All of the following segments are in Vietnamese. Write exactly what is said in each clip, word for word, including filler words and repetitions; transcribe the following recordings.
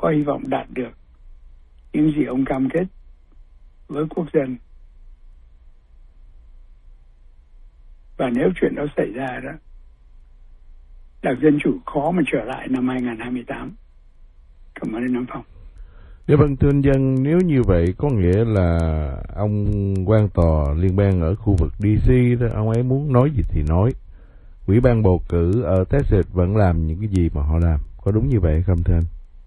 có hy vọng đạt được những gì ông cam kết với quốc dân. Và nếu chuyện đó xảy ra đó, Đảng Dân Chủ khó mà trở lại năm hai không hai tám. Cảm ơn anh Phong. Dạ vâng, thưa anh Dân, nếu như vậy có nghĩa là ông quan tòa liên bang ở khu vực đê xê đó, ông ấy muốn nói gì thì nói. Ủy ban bầu cử ở Texas vẫn làm những cái gì mà họ làm. Có đúng như vậy không thưa anh?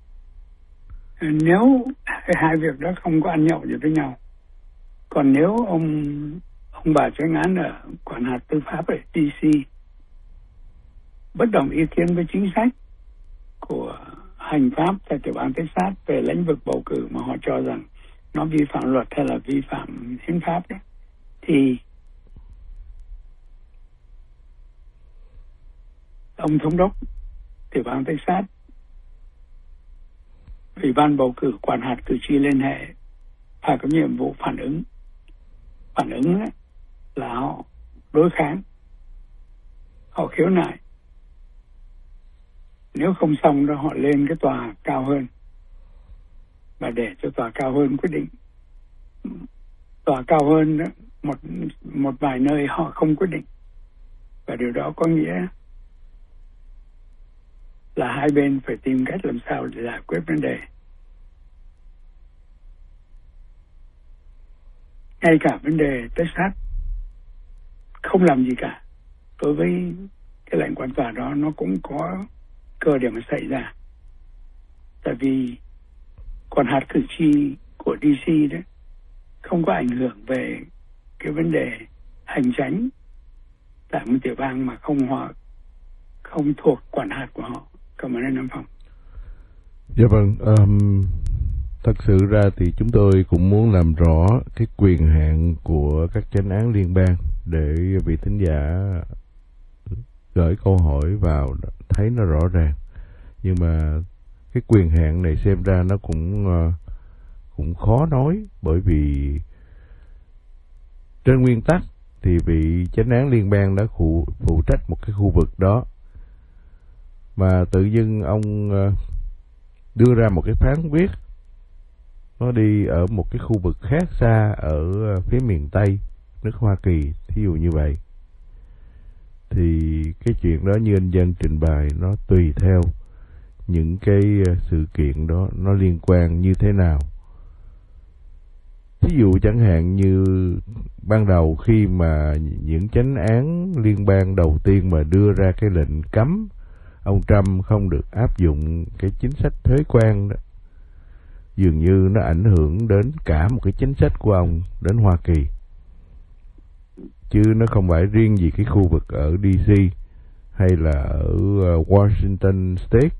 Nếu hai việc đó không có ăn nhậu gì với nhau, còn nếu ông ông bà chánh án ở quản hạt tư pháp ở đê xê bất đồng ý kiến với chính sách của hành pháp tại tiểu bang Texas về lĩnh vực bầu cử mà họ cho rằng nó vi phạm luật hay là vi phạm hiến pháp đấy, thì ông thống đốc tiểu bang Texas, Ủy ban bầu cử quản hạt cử tri liên hệ phải có nhiệm vụ phản ứng. Phản ứng ấy là họ đối kháng, họ khiếu nại. Nếu không xong đó, họ lên cái tòa cao hơn và để cho tòa cao hơn quyết định. Tòa cao hơn đó, một một vài nơi họ không quyết định, và điều đó có nghĩa là hai bên phải tìm cách làm sao để giải quyết vấn đề. Ngay cả vấn đề Texas không làm gì cả, đối với cái lệnh quan tòa đó nó cũng có cơ để mà xảy ra. Tại vì quản hạt cử tri của đê xê đó không có ảnh hưởng về cái vấn đề hành chánh tại một tiểu bang mà không họ không thuộc quản hạt của họ. Cảm ơn anh Nam Phong. Dạ vâng, um, thật sự ra thì chúng tôi cũng muốn làm rõ cái quyền hạn của các chánh án liên bang để vị thính giả gửi câu hỏi vào thấy nó rõ ràng. Nhưng mà cái quyền hạn này xem ra nó cũng uh, cũng khó nói, bởi vì trên nguyên tắc thì vị chánh án liên bang đã phụ, phụ trách một cái khu vực đó, mà tự dưng ông uh, đưa ra một cái phán quyết nó đi ở một cái khu vực khác xa ở phía miền Tây nước Hoa Kỳ, thí dụ như vậy, thì cái chuyện đó như anh Dân trình bày nó tùy theo những cái sự kiện đó nó liên quan như thế nào. Thí dụ chẳng hạn như ban đầu khi mà những chánh án liên bang đầu tiên mà đưa ra cái lệnh cấm ông Trump không được áp dụng cái chính sách thuế quan đó, dường như nó ảnh hưởng đến cả một cái chính sách của ông đến Hoa Kỳ, chứ nó không phải riêng gì cái khu vực ở đê xê hay là ở Washington State.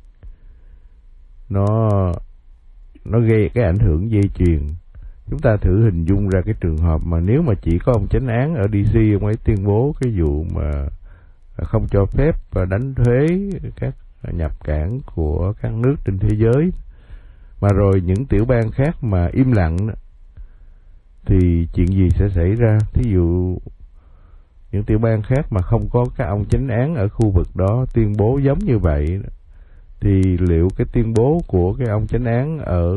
Nó nó gây cái ảnh hưởng dây chuyền. Chúng ta thử hình dung ra cái trường hợp mà nếu mà chỉ có ông chánh án ở đê xê, ông ấy tuyên bố cái vụ mà không cho phép và đánh thuế các nhập cảng của các nước trên thế giới, mà rồi những tiểu bang khác mà im lặng, thì chuyện gì sẽ xảy ra? Thí dụ những tiểu bang khác mà không có các ông chánh án ở khu vực đó tuyên bố giống như vậy, thì liệu cái tuyên bố của cái ông chánh án ở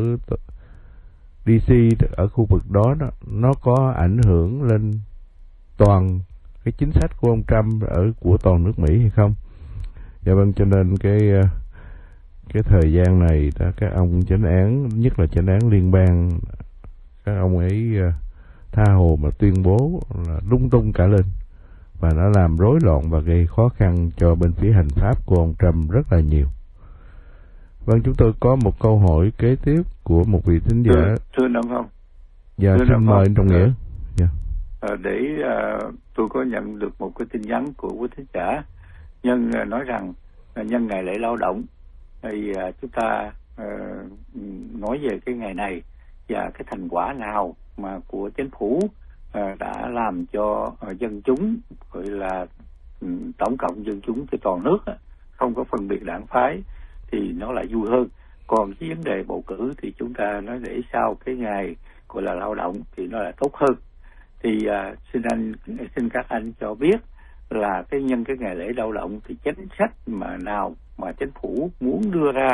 đê xê ở khu vực đó nó, nó có ảnh hưởng lên toàn cái chính sách của ông Trump ở của toàn nước Mỹ hay không? Dạ vâng, cho nên cái cái thời gian này đó, các ông chánh án, nhất là chánh án liên bang, các ông ấy tha hồ mà tuyên bố là lung tung cả lên, và nó làm rối loạn và gây khó khăn cho bên phía hành pháp của ông Trump rất là nhiều. Vâng, chúng tôi có một câu hỏi kế tiếp của một vị thính giả. Thưa, thưa Nam Phong. Dạ, thưa xin mời anh Trọng Nghĩa. Dạ. À, để à, tôi có nhận được một cái tin nhắn của quý thính giả. Nhân à, nói rằng à, nhân ngày lễ lao động thì à, chúng ta à, nói về cái ngày này và cái thành quả nào mà của chính phủ à, đã làm cho à, dân chúng, gọi là um, tổng cộng dân chúng trên toàn nước à, không có phân biệt đảng phái, thì nó lại vui hơn. Còn cái vấn đề bầu cử thì chúng ta nói để sau cái ngày gọi là lao động thì nó lại tốt hơn. Thì à, xin anh xin các anh cho biết là cái nhân cái ngày lễ lao động thì chính sách mà nào mà chính phủ muốn đưa ra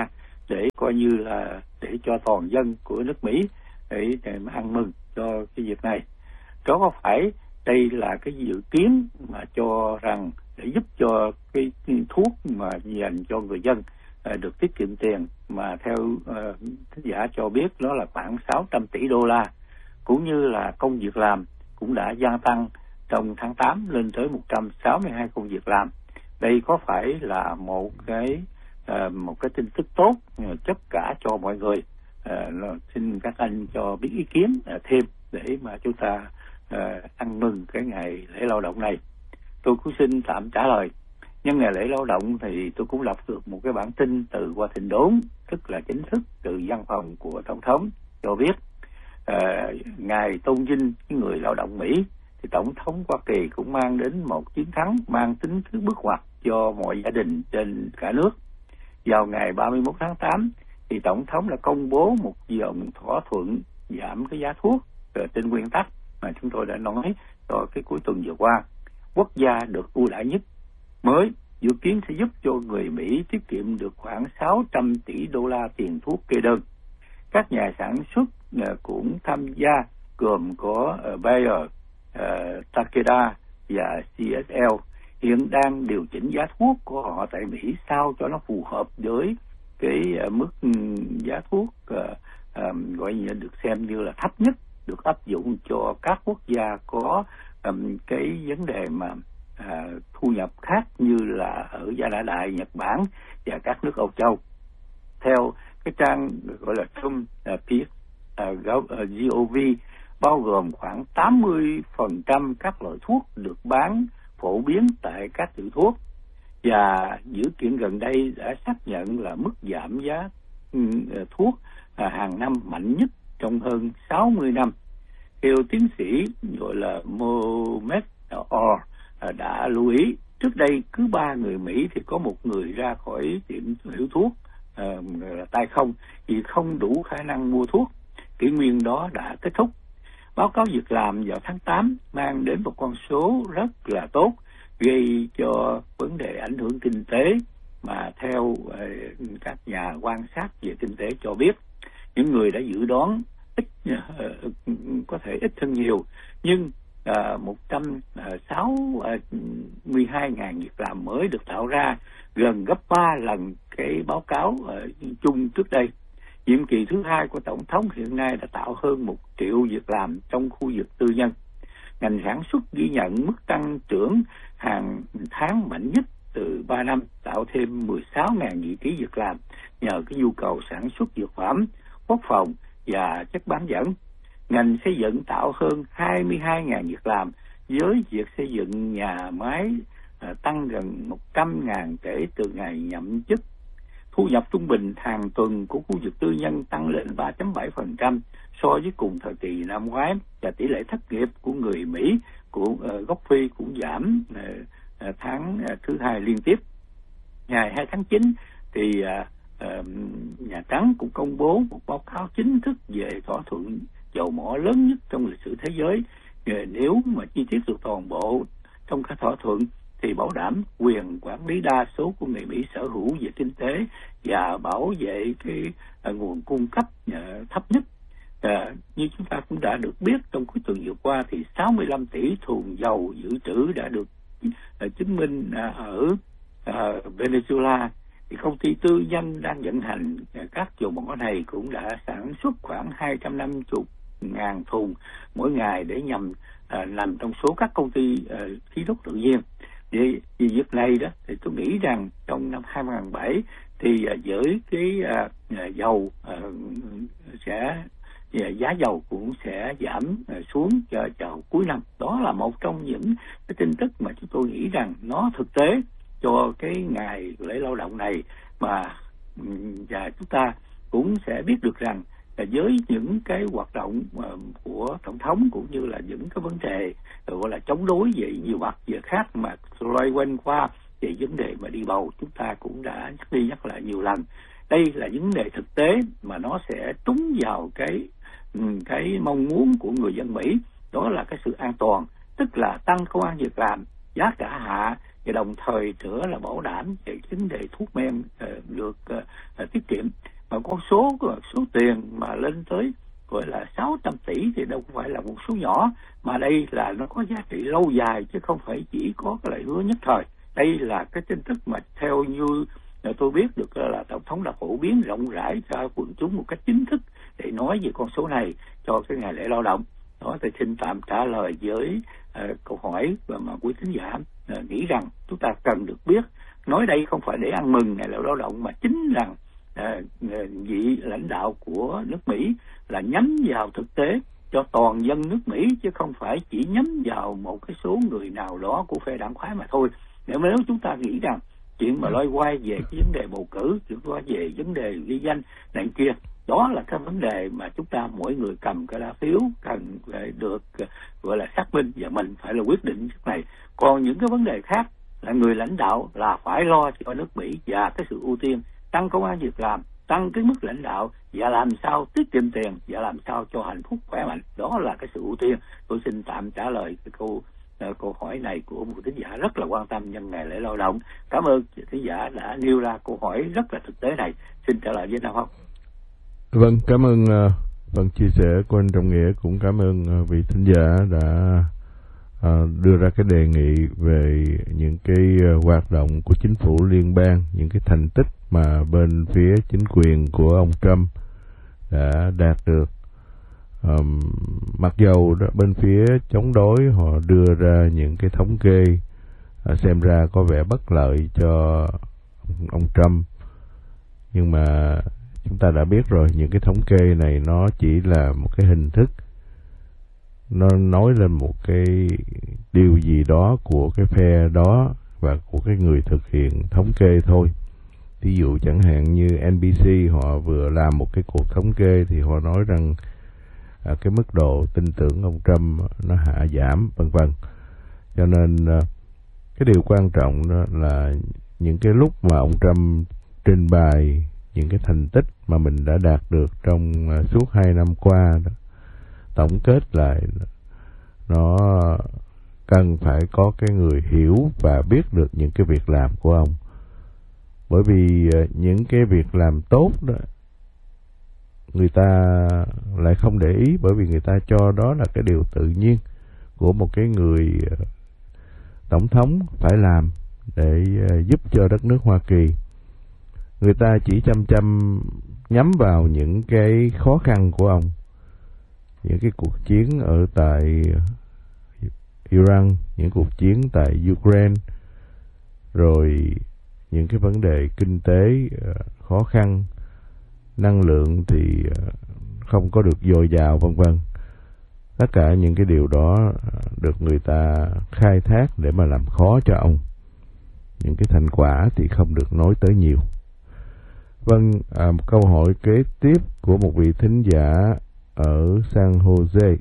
để coi như là để cho toàn dân của nước Mỹ để, để mà ăn mừng cho cái việc này. Đó có phải đây là cái dự kiến mà cho rằng để giúp cho cái thuốc mà dành cho người dân uh, được tiết kiệm tiền, mà theo uh, thính giả cho biết đó là khoảng sáu trăm tỷ đô la, cũng như là công việc làm cũng đã gia tăng trong tháng tám lên tới một trăm sáu mươi hai công việc làm. Đây có phải là một cái uh, một cái tin tức tốt uh, tất cả cho mọi người. Uh, xin các anh cho biết ý kiến uh, thêm để mà chúng ta uh, ăn mừng cái ngày lễ lao động này. Tôi cũng xin tạm trả lời. Nhân ngày lễ lao động thì tôi cũng đọc được một cái bản tin từ Washington đốn, tức là chính thức từ văn phòng của Tổng thống, cho biết uh, ngài tôn vinh cái người lao động Mỹ, thì Tổng thống Hoa Kỳ cũng mang đến một chiến thắng mang tính thứ bước ngoặt cho mọi gia đình trên cả nước. Vào ngày ba mươi mốt tháng tám thì Tổng thống đã công bố một dòng thỏa thuận giảm cái giá thuốc trên nguyên tắc mà chúng tôi đã nói cho cái cuối tuần vừa qua. Quốc gia được ưu đãi nhất mới dự kiến sẽ giúp cho người Mỹ tiết kiệm được khoảng sáu trăm tỷ đô la tiền thuốc kê đơn. Các nhà sản xuất cũng tham gia gồm có Bayer, uh, Takeda và xê ét lờ hiện đang điều chỉnh giá thuốc của họ tại Mỹ sao cho nó phù hợp với cái uh, mức giá thuốc uh, um, gọi như được xem như là thấp nhất được áp dụng cho các quốc gia có um, cái vấn đề mà uh, thu nhập khác như là ở Gia Đà, Nhật Bản và các nước Âu Châu. Theo cái trang gọi là Trump uh, gov bao gồm khoảng tám mươi phần trăm các loại thuốc được bán phổ biến tại các hiệu thuốc, và dữ kiện gần đây đã xác nhận là mức giảm giá uh, thuốc uh, hàng năm mạnh nhất trong hơn sáu mươi năm. Theo tiến sĩ gọi là Mohamed Orr uh, đã lưu ý, trước đây cứ ba người Mỹ thì có một người ra khỏi tiệm hiệu thuốc uh, là tay không vì không đủ khả năng mua thuốc. Kỷ nguyên đó đã kết thúc. Báo cáo việc làm vào tháng tám mang đến một con số rất là tốt, gây cho vấn đề ảnh hưởng kinh tế mà theo uh, các nhà quan sát về kinh tế cho biết, những người đã dự đoán ít uh, có thể ít hơn nhiều, nhưng uh, một trăm sáu mươi hai nghìn việc làm mới được tạo ra, gần gấp ba lần cái báo cáo uh, chung trước đây. Nhiệm kỳ thứ hai của Tổng thống hiện nay đã tạo hơn một triệu việc làm trong khu vực tư nhân. Ngành sản xuất ghi nhận mức tăng trưởng hàng tháng mạnh nhất từ ba năm, tạo thêm mười sáu nghìn vị trí việc làm nhờ cái nhu cầu sản xuất dược phẩm, quốc phòng và chất bán dẫn. Ngành xây dựng tạo hơn hai mươi hai nghìn việc làm, với việc xây dựng nhà máy à, tăng gần một trăm nghìn kể từ ngày nhậm chức. Thu nhập trung bình hàng tuần của khu vực tư nhân tăng lên ba phẩy bảy phần trăm so với cùng thời kỳ năm ngoái, và tỷ lệ thất nghiệp của người Mỹ của uh, gốc Phi cũng giảm uh, uh, tháng uh, thứ hai liên tiếp. Ngày hai tháng chín thì uh, uh, Nhà Trắng cũng công bố một báo cáo chính thức về thỏa thuận dầu mỏ lớn nhất trong lịch sử thế giới. Uh, nếu mà chi tiết được toàn bộ trong các thỏa thuận thì bảo đảm quyền quản lý đa số của người Mỹ sở hữu về kinh tế và bảo vệ cái uh, nguồn cung cấp uh, thấp nhất. Uh, như chúng ta cũng đã được biết trong cuối tuần vừa qua thì sáu mươi lăm tỷ thùng dầu dự trữ đã được uh, chứng minh uh, ở uh, Venezuela. Thì công ty tư nhân đang vận hành uh, các dầu mỏ này cũng đã sản xuất khoảng hai trăm năm mươi ngàn thùng mỗi ngày để nhằm uh, nằm trong số các công ty uh, khí đốt tự nhiên. Vì, vì việc này đó thì tôi nghĩ rằng trong năm hai không không bảy thì uh, với cái uh, uh, dầu uh, sẽ uh, giá dầu cũng sẽ giảm uh, xuống cho vào cuối năm. Đó là một trong những cái tin tức mà chúng tôi nghĩ rằng nó thực tế cho cái ngày lễ lao động này, mà và chúng ta cũng sẽ biết được rằng là với những cái hoạt động uh, của Tổng thống cũng như là những cái vấn đề uh, gọi là chống đối về nhiều mặt về khác mà loay quanh qua về vấn đề mà đi bầu, chúng ta cũng đã nhắc đi nhắc lại nhiều lần. Đây là vấn đề thực tế mà nó sẽ trúng vào cái cái mong muốn của người dân Mỹ, đó là cái sự an toàn, tức là tăng công ăn việc làm, giá cả hạ, và đồng thời nữa là bảo đảm về vấn đề thuốc men uh, được uh, tiết kiệm. mà con số số tiền mà lên tới gọi là sáu trăm tỷ thì đâu phải là một số nhỏ, mà đây là nó có giá trị lâu dài chứ không phải chỉ có cái lời hứa nhất thời. Đây là cái tin tức mà theo như tôi biết được là Tổng thống đã phổ biến rộng rãi cho quần chúng một cách chính thức để nói về con số này cho cái ngày lễ lao động. Đó, tôi xin tạm trả lời với uh, câu hỏi và mà quý thính giả uh, nghĩ rằng chúng ta cần được biết. Nói đây không phải để ăn mừng ngày lễ lao động, mà chính rằng uh, vị lãnh đạo của nước Mỹ là nhắm vào thực tế cho toàn dân nước Mỹ, chứ không phải chỉ nhắm vào một cái số người nào đó của phe đảng phái mà thôi. Nếu nếu chúng ta nghĩ rằng chuyện mà loay hoay về cái vấn đề bầu cử, chuyện loay về vấn đề ghi danh này kia, đó là cái vấn đề mà chúng ta mỗi người cầm cái lá phiếu cần được gọi là xác minh, và mình phải là quyết định cái này. Còn những cái vấn đề khác là người lãnh đạo là phải lo cho nước Mỹ, và cái sự ưu tiên tăng công ăn việc làm, tăng cái mức lãnh đạo, và làm sao tiết kiệm tiền, và làm sao cho hạnh phúc khỏe mạnh, đó là cái sự ưu tiên. Tôi xin tạm trả lời cái câu uh, câu hỏi này của một thính giả rất là quan tâm nhân ngày lễ lao động. Cảm ơn thính giả đã nêu ra câu hỏi rất là thực tế này. Xin trả lời với Nam Phong. Vâng, cảm ơn uh, phần chia sẻ của anh Trọng Nghĩa, cũng cảm ơn uh, vị thính giả đã uh, đưa ra cái đề nghị về những cái uh, hoạt động của chính phủ liên bang, những cái thành tích mà bên phía chính quyền của ông Trump đã đạt được. Um, mặc dầu đó, bên phía chống đối họ đưa ra những cái thống kê uh, xem ra có vẻ bất lợi cho ông Trump, nhưng mà chúng ta đã biết rồi, những cái thống kê này nó chỉ là một cái hình thức, nó nói lên một cái điều gì đó của cái phe đó và của cái người thực hiện thống kê thôi. Ví dụ chẳng hạn như en bê xê họ vừa làm một cái cuộc thống kê thì họ nói rằng à, cái mức độ tin tưởng ông Trump nó hạ giảm vân vân. Cho nên à, cái điều quan trọng đó là những cái lúc mà ông Trump trình bày những cái thành tích mà mình đã đạt được trong uh, suốt hai năm qua đó, tổng kết lại nó cần phải có cái người hiểu và biết được những cái việc làm của ông. Bởi vì uh, những cái việc làm tốt đó người ta lại không để ý, bởi vì người ta cho đó là cái điều tự nhiên của một cái người uh, tổng thống phải làm để uh, giúp cho đất nước Hoa Kỳ. Người ta chỉ chăm chăm nhắm vào những cái khó khăn của ông, những cái cuộc chiến ở tại Iran, những cuộc chiến tại Ukraine, rồi những cái vấn đề kinh tế khó khăn, năng lượng thì không có được dồi dào vân vân. Tất cả những cái điều đó được người ta khai thác để mà làm khó cho ông. Những cái thành quả thì không được nói tới nhiều. Vâng, à, một câu hỏi kế tiếp của một vị thính giả ở San Jose.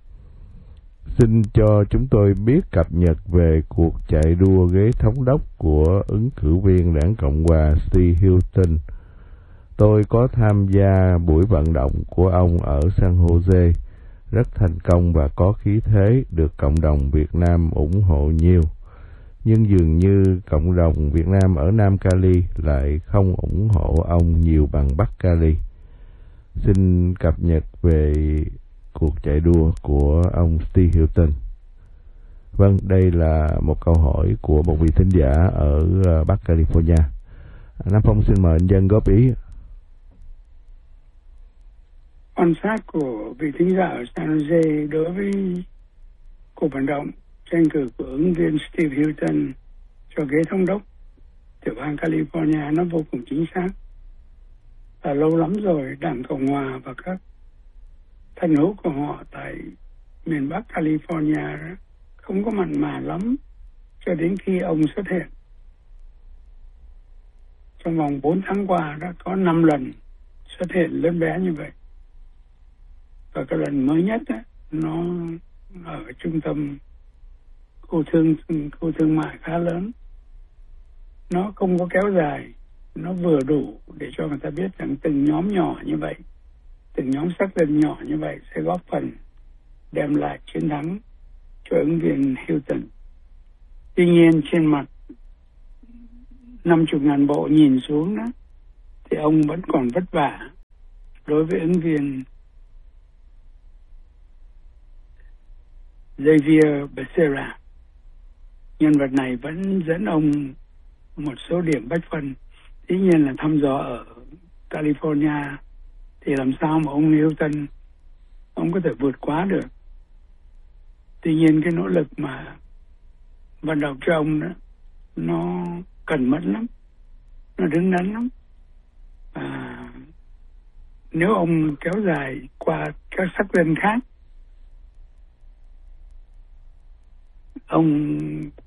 Xin cho chúng tôi biết cập nhật về cuộc chạy đua ghế thống đốc của ứng cử viên đảng Cộng hòa Steve Hilton. Tôi có tham gia buổi vận động của ông ở San Jose, rất thành công và có khí thế, được cộng đồng Việt Nam ủng hộ nhiều. Nhưng dường như cộng đồng Việt Nam ở Nam Cali lại không ủng hộ ông nhiều bằng Bắc Cali. Xin cập nhật về cuộc chạy đua của ông Steve Hilton. Vâng, đây là một câu hỏi của một vị thính giả ở Bắc California. Nam Phong xin mời anh Dân góp ý. Quan sát của vị thính giả ở San Jose đối với cuộc vận động tranh cử của ứng viên Steve Hilton cho ghế thống đốc tiểu bang California nó vô cùng chính xác. Là lâu lắm rồi Đảng Cộng hòa và các thân hữu của họ tại miền Bắc California không có mặn mà lắm cho đến khi ông xuất hiện. Trong vòng bốn tháng qua đã có năm lần xuất hiện lớn bé như vậy. Và cái lần mới nhất đó, nó ở trung tâm khu thương khu thương mại khá lớn. Nó không có kéo dài, nó vừa đủ để cho người ta biết rằng từng nhóm nhỏ như vậy, từng nhóm sắc dân nhỏ như vậy sẽ góp phần đem lại chiến thắng cho ứng viên Hilton. Tuy nhiên trên mặt năm mươi ngàn bộ nhìn xuống đó thì ông vẫn còn vất vả đối với ứng viên Xavier Becerra. Nhân vật này vẫn dẫn ông một số điểm bách phân. Dĩ nhiên là thăm dò ở California thì làm sao mà ông Newton ông có thể vượt quá được. Tuy nhiên cái nỗ lực mà vận động cho ông đó nó cẩn mẫn lắm, nó đứng đắn lắm. À, nếu ông kéo dài qua các sắc dân khác, ông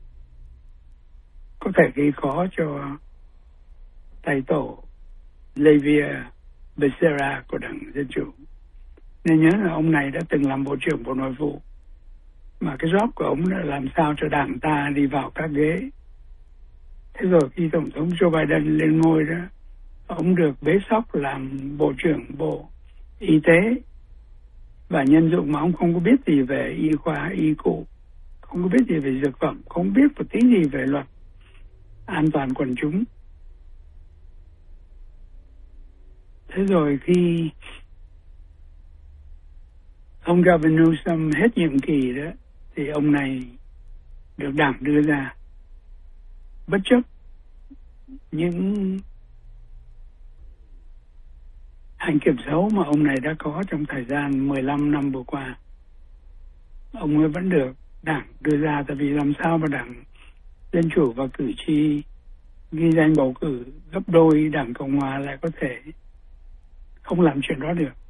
có thể gây khó cho tài tổ Xavier Becerra của Đảng Dân Chủ. Nên nhớ là ông này đã từng làm Bộ trưởng Bộ Nội vụ, mà cái job của ông là làm sao cho đảng ta đi vào các ghế. Thế rồi khi Tổng thống Joe Biden lên ngôi đó, ông được bế sóc làm Bộ trưởng Bộ Y tế, và nhân dụng mà ông không có biết gì về y khoa, y cụ, không có biết gì về dược phẩm, không biết một tí gì về luật an toàn quần chúng. Thế rồi khi ông Gavin Newsom hết nhiệm kỳ đó, thì ông này được đảng đưa ra bất chấp những hành kiểm xấu mà ông này đã có trong thời gian mười lăm năm vừa qua. Ông ấy vẫn được đảng đưa ra, tại vì làm sao mà đảng Dân Chủ và cử tri ghi danh bầu cử gấp đôi đảng Cộng Hòa lại có thể không làm chuyện đó được.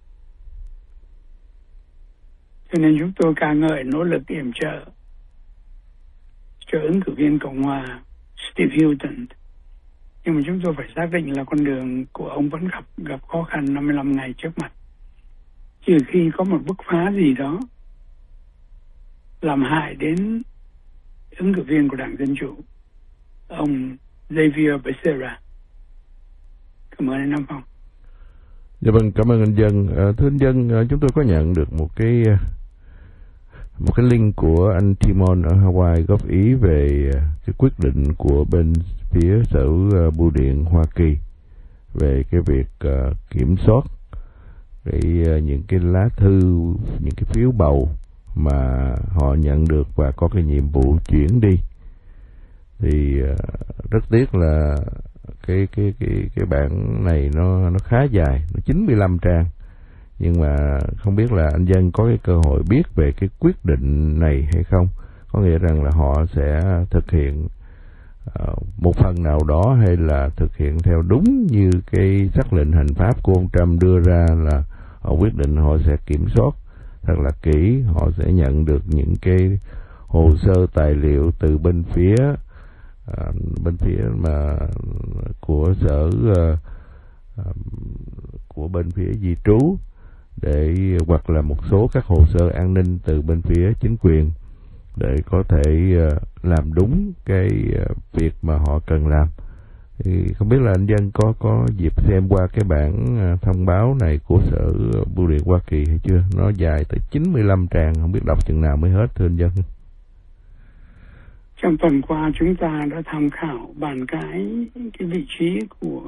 Cho nên chúng tôi ca ngợi nỗ lực yểm trợ cho ứng cử viên Cộng Hòa Steve Hilton. Nhưng mà chúng tôi phải xác định là con đường của ông vẫn gặp gặp khó khăn năm mươi lăm ngày trước mặt. Trừ khi có một bứt phá gì đó làm hại đến ứng cử viên của Đảng Dân Chủ, ông Xavier Becerra. Cảm ơn anh Nam Phong. Dạ vâng, cảm ơn anh Dân. À, thưa anh Dân, à, chúng tôi có nhận được một cái một cái link của anh Timon ở Hawaii góp ý về cái quyết định của bên phía Sở uh, Bưu điện Hoa Kỳ về cái việc uh, kiểm soát cái uh, những cái lá thư, những cái phiếu bầu mà họ nhận được và có cái nhiệm vụ chuyển đi. Thì uh, rất tiếc là cái cái cái cái bản này nó nó khá dài, nó chín mươi lăm trang. Nhưng mà không biết là anh Dân có cái cơ hội biết về cái quyết định này hay không? Có nghĩa rằng là họ sẽ thực hiện uh, một phần nào đó, hay là thực hiện theo đúng như cái sắc lệnh hành pháp của ông Trump đưa ra, là họ quyết định họ sẽ kiểm soát thật là kỹ, họ sẽ nhận được những cái hồ sơ tài liệu từ bên phía uh, bên phía mà của sở uh, uh, của bên phía di trú, để hoặc là một số các hồ sơ an ninh từ bên phía chính quyền, để có thể uh, làm đúng cái uh, việc mà họ cần làm. Thì không biết là anh Dân có có dịp xem qua cái bản uh, thông báo này của Sở Bưu điện Hoa Kỳ hay chưa? Nó dài tới chín mươi lăm trang, không biết đọc chừng nào mới hết, thưa anh Dân. Trong tuần qua chúng ta đã tham khảo bàn cãi cái vị trí của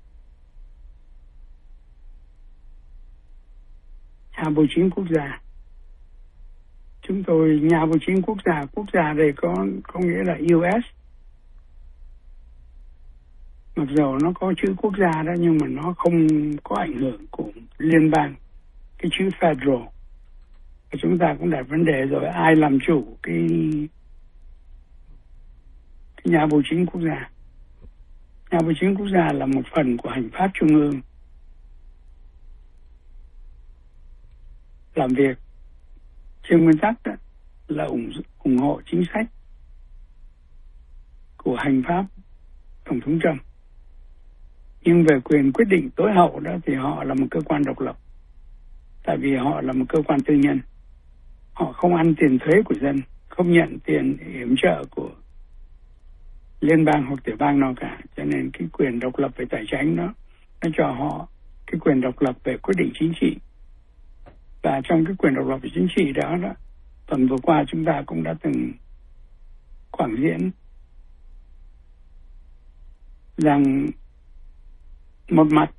nhà bưu chính quốc gia. Chúng tôi, nhà bưu chính quốc gia, quốc gia đây có có nghĩa là u ét. Mặc dù nó có chữ quốc gia đó, nhưng mà nó không có ảnh hưởng của liên bang, cái chữ federal. Và chúng ta cũng đặt vấn đề rồi, ai làm chủ cái, cái nhà bưu chính quốc gia. Nhà bưu chính quốc gia là một phần của hành pháp trung ương, làm việc trên nguyên tắc đó là ủng, ủng hộ chính sách của hành pháp Tổng thống Trump. Nhưng về quyền quyết định tối hậu đó thì họ là một cơ quan độc lập. Tại vì họ là một cơ quan tư nhân. Họ không ăn tiền thuế của dân, không nhận tiền yểm trợ của liên bang hoặc tiểu bang nào cả. Cho nên cái quyền độc lập về tài chính đó, nó cho họ cái quyền độc lập về quyết định chính trị. Và trong cái quyền độc lập về chính trị đó, đó tuần vừa qua chúng ta cũng đã từng quảng diễn rằng một mặt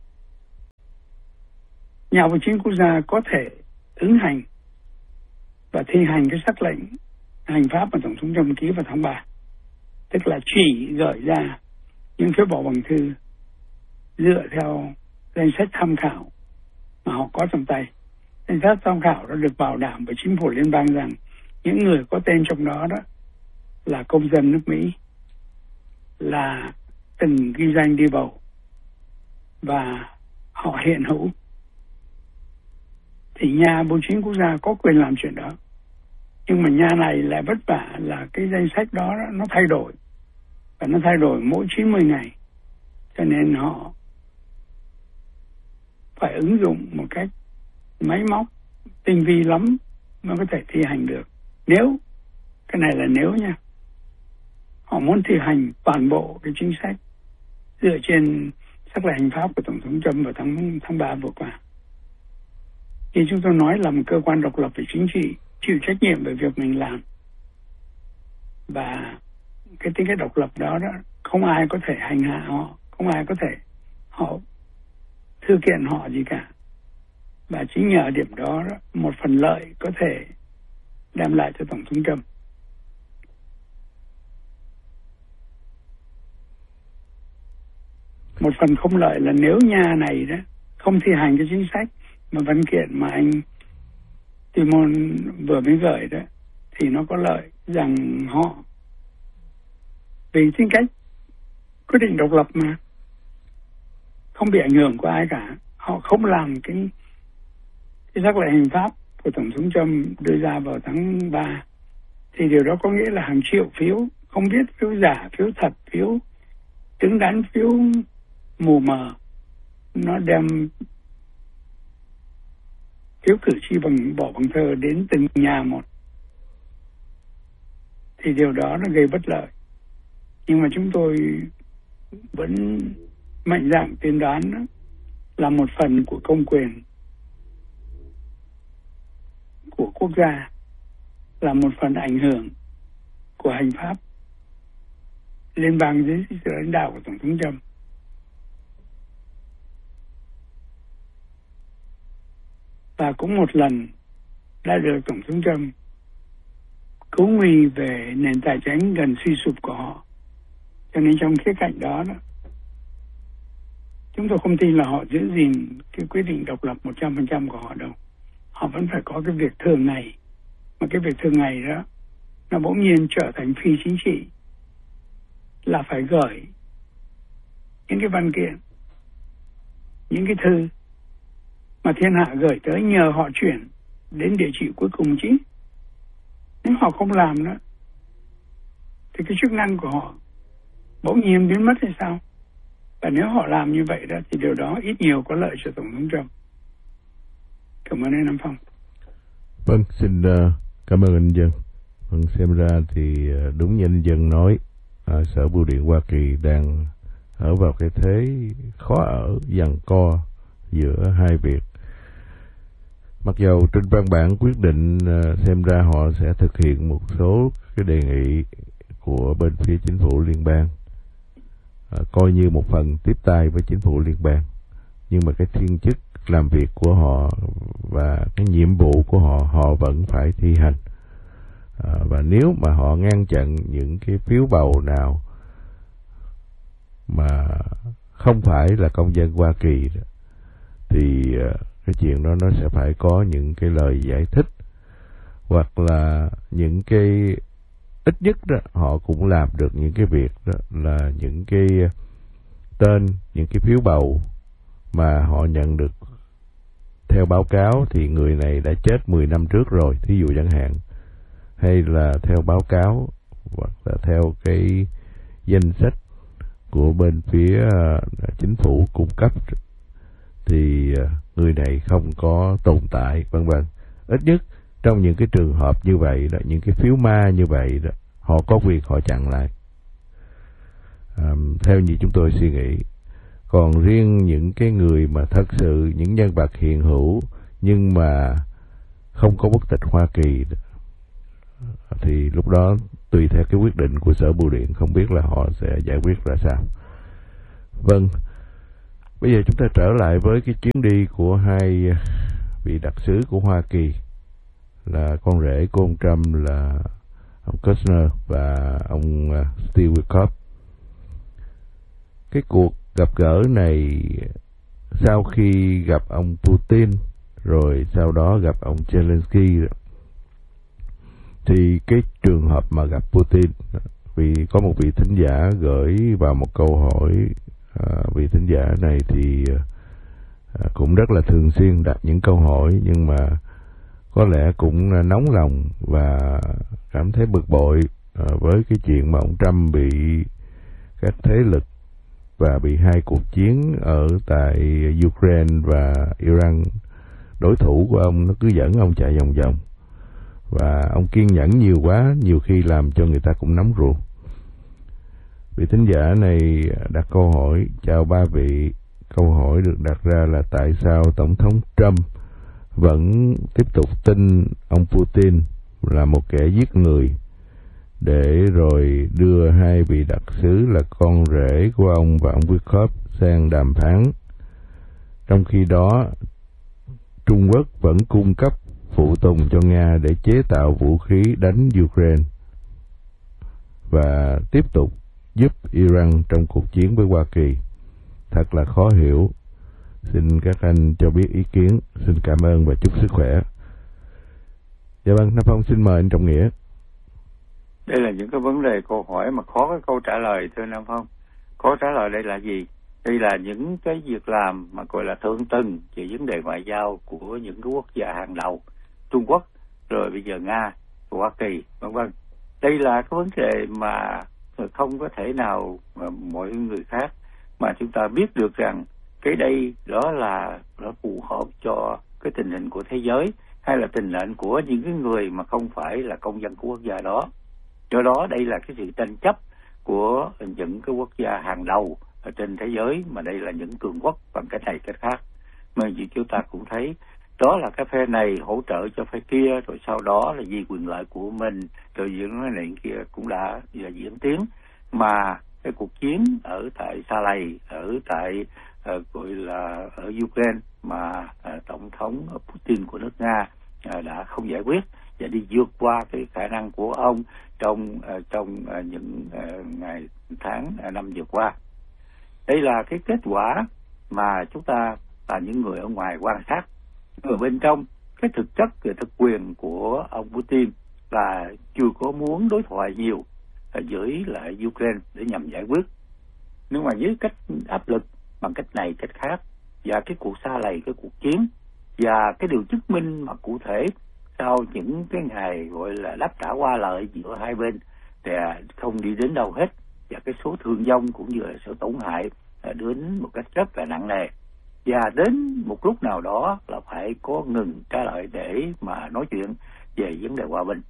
nhà vô chính quốc gia có thể ứng hành và thi hành cái sắc lệnh hành pháp mà Tổng thống Trump ký vào tháng ba, tức là chỉ gửi ra những phiếu bỏ bằng thư dựa theo danh sách tham khảo mà họ có trong tay. Danh sách tham khảo đã được bảo đảm bởi chính phủ liên bang rằng những người có tên trong đó đó là công dân nước Mỹ, là từng ghi danh đi bầu và họ hiện hữu, thì nhà bố chính quốc gia có quyền làm chuyện đó. Nhưng mà nhà này lại vất vả là cái danh sách đó nó thay đổi, và nó thay đổi mỗi chín mươi ngày, cho nên họ phải ứng dụng một cách máy móc tinh vi lắm mới có thể thi hành được. Nếu, cái này là nếu nha, họ muốn thi hành toàn bộ cái chính sách dựa trên sắc lệnh hành pháp của Tổng thống Trump vào tháng tháng ba vừa qua. Như chúng tôi nói, là một cơ quan độc lập về chính trị, chịu trách nhiệm về việc mình làm. Và cái tính cách độc lập đó, đó không ai có thể hành hạ họ, không ai có thể họ thư kiện họ gì cả. Và chính nhờ điểm đó, đó một phần lợi có thể đem lại cho Tổng thống Trump. Một phần không lợi là nếu nhà này đó không thi hành cái chính sách mà văn kiện mà anh Timon vừa mới gửi đó, thì nó có lợi rằng họ vì tính cách quyết định độc lập mà không bị ảnh hưởng của ai cả, họ không làm cái cái sắc lệnh hành pháp của Tổng thống Trump đưa ra vào tháng ba, thì điều đó có nghĩa là hàng triệu phiếu, không biết phiếu giả, phiếu thật, phiếu đứng đắn, phiếu mù mờ, nó đem phiếu cử tri bằng bỏ bằng thơ đến từng nhà một, thì điều đó nó gây bất lợi. Nhưng mà chúng tôi vẫn mạnh dạn tiên đoán đó là một phần của công quyền của quốc gia, là một phần ảnh hưởng của hành pháp liên bang dưới sự lãnh đạo của Tổng thống Trump. Và cũng một lần đã được Tổng thống Trump cứu nguy về nền tài chính gần suy sụp của họ. Cho nên trong khía cạnh đó, đó chúng tôi không tin là họ giữ gìn cái quyết định độc lập một trăm phần trăm của họ đâu. Họ vẫn phải có cái việc thường ngày. Mà cái việc thường ngày đó nó bỗng nhiên trở thành phi chính trị, là phải gửi những cái văn kiện, những cái thư mà thiên hạ gửi tới, nhờ họ chuyển đến địa chỉ cuối cùng chứ. Nếu họ không làm đó thì cái chức năng của họ bỗng nhiên biến mất hay sao? Và nếu họ làm như vậy đó thì điều đó ít nhiều có lợi cho Tổng thống Trump. Cảm ơn anh Nam Phong. Vâng, xin uh, cảm ơn anh Dân. Vâng, xem ra thì uh, đúng như anh Dân nói, uh, Sở Bưu điện Hoa Kỳ đang ở vào cái thế khó ở, giằng co giữa hai việc. Mặc dầu trên văn bản quyết định uh, xem ra họ sẽ thực hiện một số cái đề nghị của bên phía chính phủ liên bang, uh, coi như một phần tiếp tay với chính phủ liên bang, nhưng mà cái thiên chức làm việc của họ và cái nhiệm vụ của họ họ vẫn phải thi hành. À, và nếu mà họ ngăn chặn những cái phiếu bầu nào mà không phải là công dân Hoa Kỳ đó, thì cái chuyện đó nó sẽ phải có những cái lời giải thích, hoặc là những cái ít nhất đó họ cũng làm được những cái việc đó là những cái tên, những cái phiếu bầu mà họ nhận được theo báo cáo thì người này đã chết mười năm trước rồi, thí dụ chẳng hạn, hay là theo báo cáo hoặc là theo cái danh sách của bên phía uh, chính phủ cung cấp thì uh, người này không có tồn tại, vân vân. Ít nhất trong những cái trường hợp như vậy đó, những cái phiếu ma như vậy đó, họ có quyền họ chặn lại, um, theo như chúng tôi suy nghĩ. Còn riêng những cái người mà thật sự những nhân vật hiện hữu nhưng mà không có quốc tịch Hoa Kỳ thì lúc đó tùy theo cái quyết định của Sở Bưu điện, không biết là họ sẽ giải quyết ra sao. Vâng, Bây giờ chúng ta trở lại với cái chuyến đi của hai vị đặc sứ của Hoa Kỳ, là con rể của ông Trump là ông Kushner và ông Steve Witkoff. Cái cuộc gặp gỡ này sau khi gặp ông Putin rồi sau đó gặp ông Zelensky, thì cái trường hợp mà gặp Putin, vì có một vị thính giả gửi vào một câu hỏi, à, vị thính giả này thì à, cũng rất là thường xuyên đặt những câu hỏi, nhưng mà có lẽ cũng nóng lòng và cảm thấy bực bội à, với cái chuyện mà ông Trump bị các thế lực và bị hai cuộc chiến ở tại Ukraine và Iran, đối thủ của ông nó cứ dẫn ông chạy vòng vòng, và ông kiên nhẫn nhiều quá, nhiều khi làm cho người ta cũng nóng ruột. Vị thính giả này đặt câu hỏi: chào ba vị, câu hỏi được đặt ra là tại sao Tổng thống Trump vẫn tiếp tục tin ông Putin là một kẻ giết người, để rồi đưa hai vị đặc sứ là con rể của ông và ông Witkoff sang đàm phán. Trong khi đó, Trung Quốc vẫn cung cấp phụ tùng cho Nga để chế tạo vũ khí đánh Ukraine và tiếp tục giúp Iran trong cuộc chiến với Hoa Kỳ. Thật là khó hiểu. Xin các anh cho biết ý kiến. Xin cảm ơn và chúc sức khỏe. Dạ vâng, Nam Phong xin mời anh Trọng Nghĩa. Đây là những cái vấn đề câu hỏi mà khó cái câu trả lời, thưa Nam Phong. Khó trả lời đây là gì? Đây là những cái việc làm mà gọi là thượng tầng về vấn đề ngoại giao của những cái quốc gia hàng đầu, Trung Quốc, rồi bây giờ Nga, Hoa Kỳ, vân vân. Đây là cái vấn đề mà không có thể nào mà mọi người khác mà chúng ta biết được rằng cái đây đó là nó phù hợp cho cái tình hình của thế giới hay là tình hình của những cái người mà không phải là công dân của quốc gia đó. Do đó đây là cái sự tranh chấp của những cái quốc gia hàng đầu ở trên thế giới, mà đây là những cường quốc bằng cách này cách khác. Mà như chúng ta cũng thấy đó là cái phe này hỗ trợ cho phe kia, rồi sau đó là vì quyền lợi của mình, rồi những cái này kia cũng đã là diễn tiến. Mà cái cuộc chiến ở tại Sa Lầy, ở tại uh, gọi là ở Ukraine mà uh, tổng thống Putin của nước Nga uh, đã không giải quyết và đi vượt qua cái khả năng của ông trong uh, trong uh, những uh, ngày tháng uh, năm vừa qua. Đây là cái kết quả mà chúng ta là những người ở ngoài quan sát. Ở bên trong cái thực chất về thực quyền của ông Putin là chưa có muốn đối thoại nhiều với lại Ukraine để nhằm giải quyết, nhưng mà với cách áp lực bằng cách này cách khác, và cái cuộc Sa Lầy, cái cuộc chiến và cái điều chứng minh mà cụ thể sau những cái ngày gọi là đáp trả qua lợi giữa hai bên thì không đi đến đâu hết, và cái số thương vong cũng như là sự tổn hại đến một cách rất là nặng nề, và đến một lúc nào đó là phải có ngừng trả lời để mà nói chuyện về vấn đề hòa bình.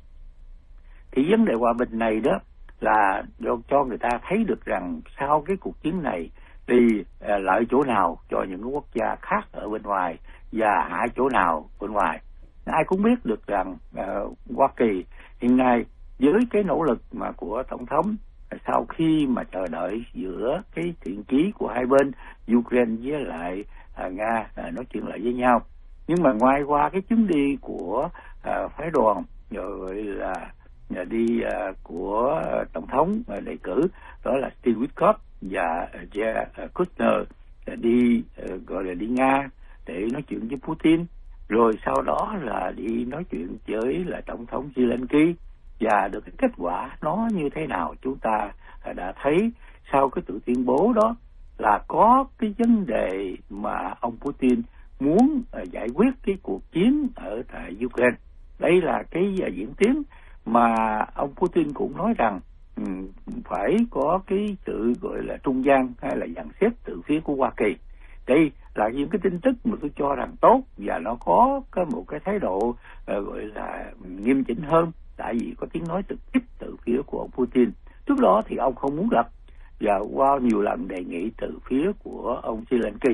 Thì vấn đề hòa bình này đó là cho người ta thấy được rằng sau cái cuộc chiến này thì lợi chỗ nào cho những cái quốc gia khác ở bên ngoài và hại chỗ nào bên ngoài. Ai cũng biết được rằng uh, Hoa Kỳ hiện nay với cái nỗ lực mà của tổng thống, sau khi mà chờ đợi giữa cái thiện chí của hai bên Ukraine với lại uh, Nga uh, nói chuyện lại với nhau, nhưng mà ngoài qua cái chuyến đi của uh, phái đoàn rồi là nhà đi uh, của uh, tổng thống uh, đề cử, đó là Steve Witkoff và uh, Jared uh, Kushner uh, đi uh, gọi là đi Nga để nói chuyện với Putin, rồi sau đó là đi nói chuyện với là tổng thống Zelensky, và được cái kết quả nó như thế nào chúng ta uh, đã thấy sau cái tự tuyên bố đó là có cái vấn đề mà ông Putin muốn uh, giải quyết cái cuộc chiến ở tại Ukraine. Đây là cái uh, diễn tiến mà ông Putin cũng nói rằng um, phải có cái sự gọi là trung gian hay là dàn xếp từ phía của Hoa Kỳ. Đây là những cái tin tức mà tôi cho rằng tốt, và nó có cái một cái thái độ uh, gọi là nghiêm chỉnh hơn, tại vì có tiếng nói trực tiếp từ phía của ông Putin. Trước đó thì ông không muốn gặp, và qua nhiều lần đề nghị từ phía của ông Zelensky.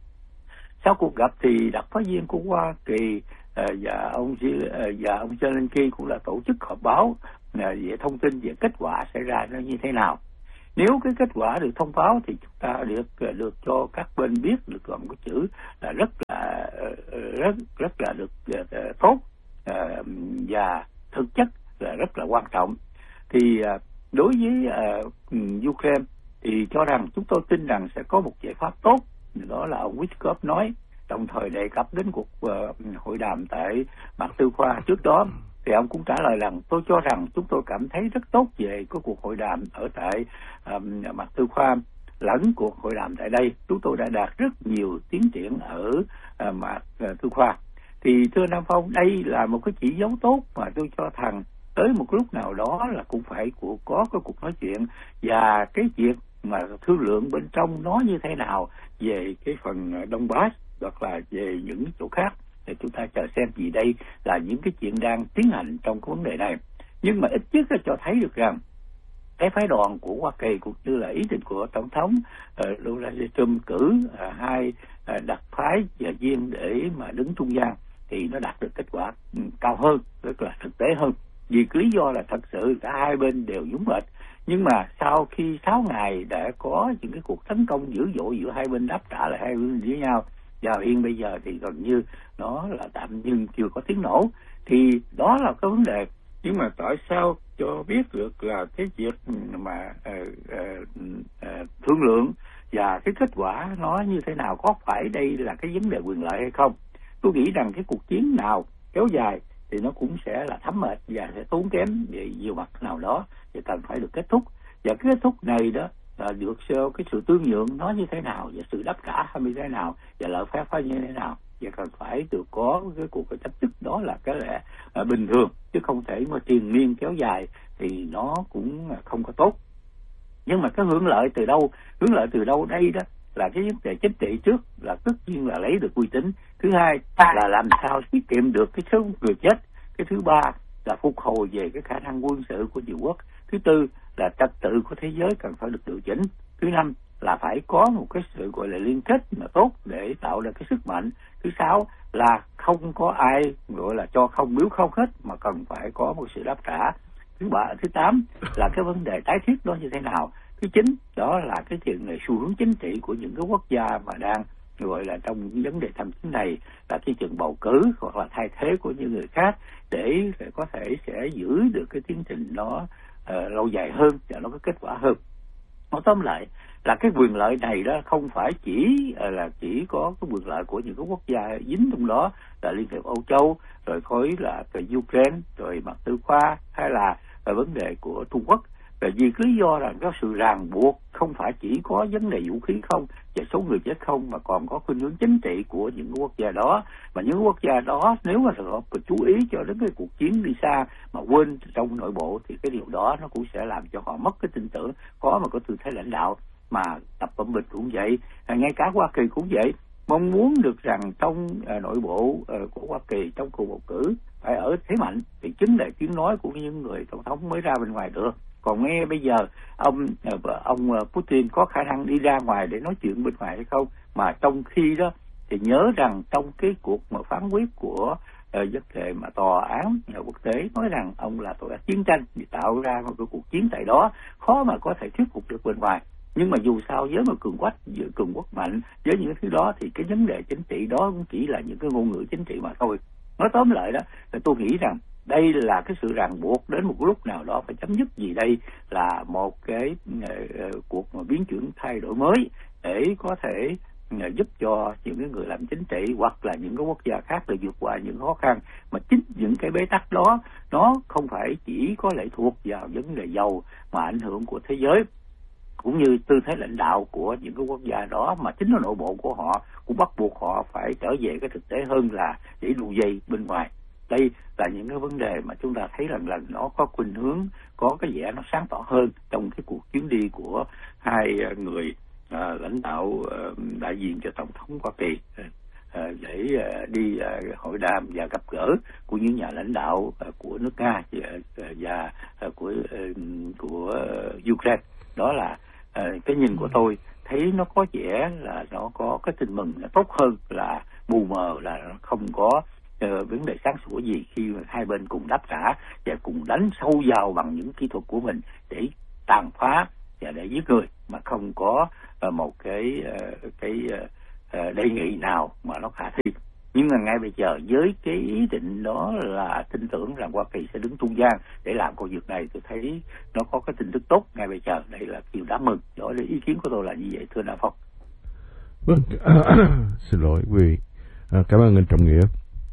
Sau cuộc gặp thì đặc phái viên của Hoa Kỳ uh, và ông uh, và ông Zelensky cũng là tổ chức họp báo uh, về thông tin về kết quả xảy ra nó như thế nào. Nếu cái kết quả được thông báo thì chúng ta được được cho các bên biết được bằng cái chữ là rất là rất rất là được tốt và thực chất là rất là quan trọng. Thì đối với uh, Ukraine thì cho rằng chúng tôi tin rằng sẽ có một giải pháp tốt, đó là ông Witkoff nói, đồng thời đề cập đến cuộc uh, hội đàm tại Mạc Tư Khoa trước đó. Thì ông cũng trả lời rằng tôi cho rằng chúng tôi cảm thấy rất tốt về cái cuộc hội đàm ở tại um, Mạc Tư Khoa lẫn cuộc hội đàm tại đây. Chúng tôi đã đạt rất nhiều tiến triển ở uh, Mạc uh, Tư Khoa. Thì thưa Nam Phong, đây là một cái chỉ dấu tốt mà tôi cho rằng tới một lúc nào đó là cũng phải của có cái cuộc nói chuyện, và cái việc mà thương lượng bên trong nó như thế nào về cái phần Đông Bắc hoặc là về những chỗ khác thì chúng ta chờ xem, gì đây là những cái chuyện đang tiến hành trong cái vấn đề này. Nhưng mà ít nhất là cho thấy được rằng cái phái đoàn của Hoa Kỳ cũng như là ý định của Tổng thống uh, Donald Trump cử uh, hai uh, đặc phái và viên để mà đứng trung gian thì nó đạt được kết quả um, cao hơn, rất là thực tế hơn. Vì cái lý do là thật sự cả hai bên đều dũng mãnh, nhưng mà sau khi sáu ngày đã có những cái cuộc tấn công dữ dội giữa hai bên, đáp trả lại hai bên với nhau, và hiện bây giờ thì gần như nó là tạm nhưng chưa có tiếng nổ, thì đó là cái vấn đề. Nhưng mà tại sao cho biết được là cái việc mà uh, uh, uh, thương lượng và cái kết quả nó như thế nào, có phải đây là cái vấn đề quyền lợi hay không? Tôi nghĩ rằng cái cuộc chiến nào kéo dài thì nó cũng sẽ là thấm mệt và sẽ tốn kém về nhiều mặt nào đó, và cần phải được kết thúc. Và cái kết thúc này đó là được theo cái sự tương nhượng nó như thế nào, và sự đáp trả hay như thế nào, và lợi phép phải như thế nào, và cần phải được có cái cuộc chấm dứt, đó là cái lẽ à, bình thường, chứ không thể mà triền miên kéo dài thì nó cũng không có tốt. Nhưng mà cái hưởng lợi từ đâu? Hưởng lợi từ đâu đây đó là cái vấn đề chính trị trước, là tất nhiên là lấy được uy tín. Thứ hai là làm sao tiết kiệm được cái số người chết. Cái thứ ba là phục hồi về cái khả năng quân sự của nhiều quốc. Thứ tư là trật tự của thế giới cần phải được điều chỉnh. Thứ năm là phải có một cái sự gọi là liên kết mà tốt để tạo ra cái sức mạnh. Thứ sáu là không có ai gọi là cho không biếu không hết, mà cần phải có một sự đáp trả. Thứ bảy, thứ tám là cái vấn đề tái thiết đó như thế nào. Thứ chín đó là cái chuyện này xu hướng chính trị của những cái quốc gia mà đang gọi là trong những vấn đề thăm chính này, là cái chuyện bầu cử hoặc là thay thế của những người khác, để có thể sẽ giữ được cái tiến trình đó uh, lâu dài hơn và nó có kết quả hơn. Nói tóm lại là cái quyền lợi này đó không phải chỉ uh, là chỉ có cái quyền lợi của những cái quốc gia dính trong đó, là Liên hiệp Âu Châu, rồi khối là từ Ukraine, rồi Mạc Tư Khoa, hay là về vấn đề của Trung Quốc. Và vì cái lý do là có sự ràng buộc không phải chỉ có vấn đề vũ khí không và số người chết không, mà còn có khuynh hướng chính trị của những quốc gia đó. Mà những quốc gia đó nếu mà họ chú ý cho đến cái cuộc chiến đi xa mà quên trong nội bộ, thì cái điều đó nó cũng sẽ làm cho họ mất cái tin tưởng, có mà có tư thế lãnh đạo. Mà Tập Cận Bình cũng vậy, ngay cả Hoa Kỳ cũng vậy, mong muốn được rằng trong uh, nội bộ uh, của Hoa Kỳ trong cuộc bầu cử phải ở thế mạnh, thì chính là tiếng nói của những người tổng thống mới ra bên ngoài được. Còn nghe bây giờ ông ông Putin có khả năng đi ra ngoài để nói chuyện bên ngoài hay không? Mà trong khi đó thì nhớ rằng trong cái cuộc mà phán quyết của uh, vấn đề mà tòa án quốc tế nói rằng ông là tội ác chiến tranh, thì tạo ra một cái cuộc chiến tại đó khó mà có thể thuyết phục được bên ngoài. Nhưng mà dù sao với một cường quốc cường quốc mạnh với những thứ đó, thì cái vấn đề chính trị đó cũng chỉ là những cái ngôn ngữ chính trị mà thôi. Nói tóm lại đó, thì tôi nghĩ rằng đây là cái sự ràng buộc đến một lúc nào đó phải chấm dứt. Gì đây là một cái uh, cuộc mà biến chuyển thay đổi mới để có thể uh, giúp cho những cái người làm chính trị hoặc là những cái quốc gia khác để vượt qua những khó khăn. Mà chính những cái bế tắc đó nó không phải chỉ có lệ thuộc vào vấn đề dầu, mà ảnh hưởng của thế giới cũng như tư thế lãnh đạo của những cái quốc gia đó, mà chính nội bộ của họ cũng bắt buộc họ phải trở về cái thực tế hơn là để đu dây bên ngoài. Đây là những cái vấn đề mà chúng ta thấy rằng là nó có khuynh hướng, có cái vẻ nó sáng tỏ hơn trong cái cuộc chuyến đi của hai người à, lãnh đạo à, đại diện cho Tổng thống Hoa Kỳ à, để à, đi à, hội đàm và gặp gỡ của những nhà lãnh đạo à, của nước Nga và, và à, của à, của Ukraine. Đó là à, cái nhìn của tôi, thấy nó có vẻ là nó có cái tin mừng là tốt hơn là mù mờ, là nó không có Uh, vấn đề sáng sủa gì khi hai bên cùng đáp trả và cùng đánh sâu vào bằng những kỹ thuật của mình để tàn phá để giết người, mà không có uh, một cái uh, cái uh, đề nghị nào mà nó khả thi. Nhưng mà ngay bây giờ với cái ý định đó là tin tưởng rằng Hoa Kỳ sẽ đứng trung gian để làm công việc này, tôi thấy nó có cái tin tức tốt ngay bây giờ. Đây là điều đáng mừng. Đó là ý kiến của tôi là như vậy, thưa Đa Phong. Vâng, xin lỗi quý vị. À, cảm ơn anh Trọng Nghĩa.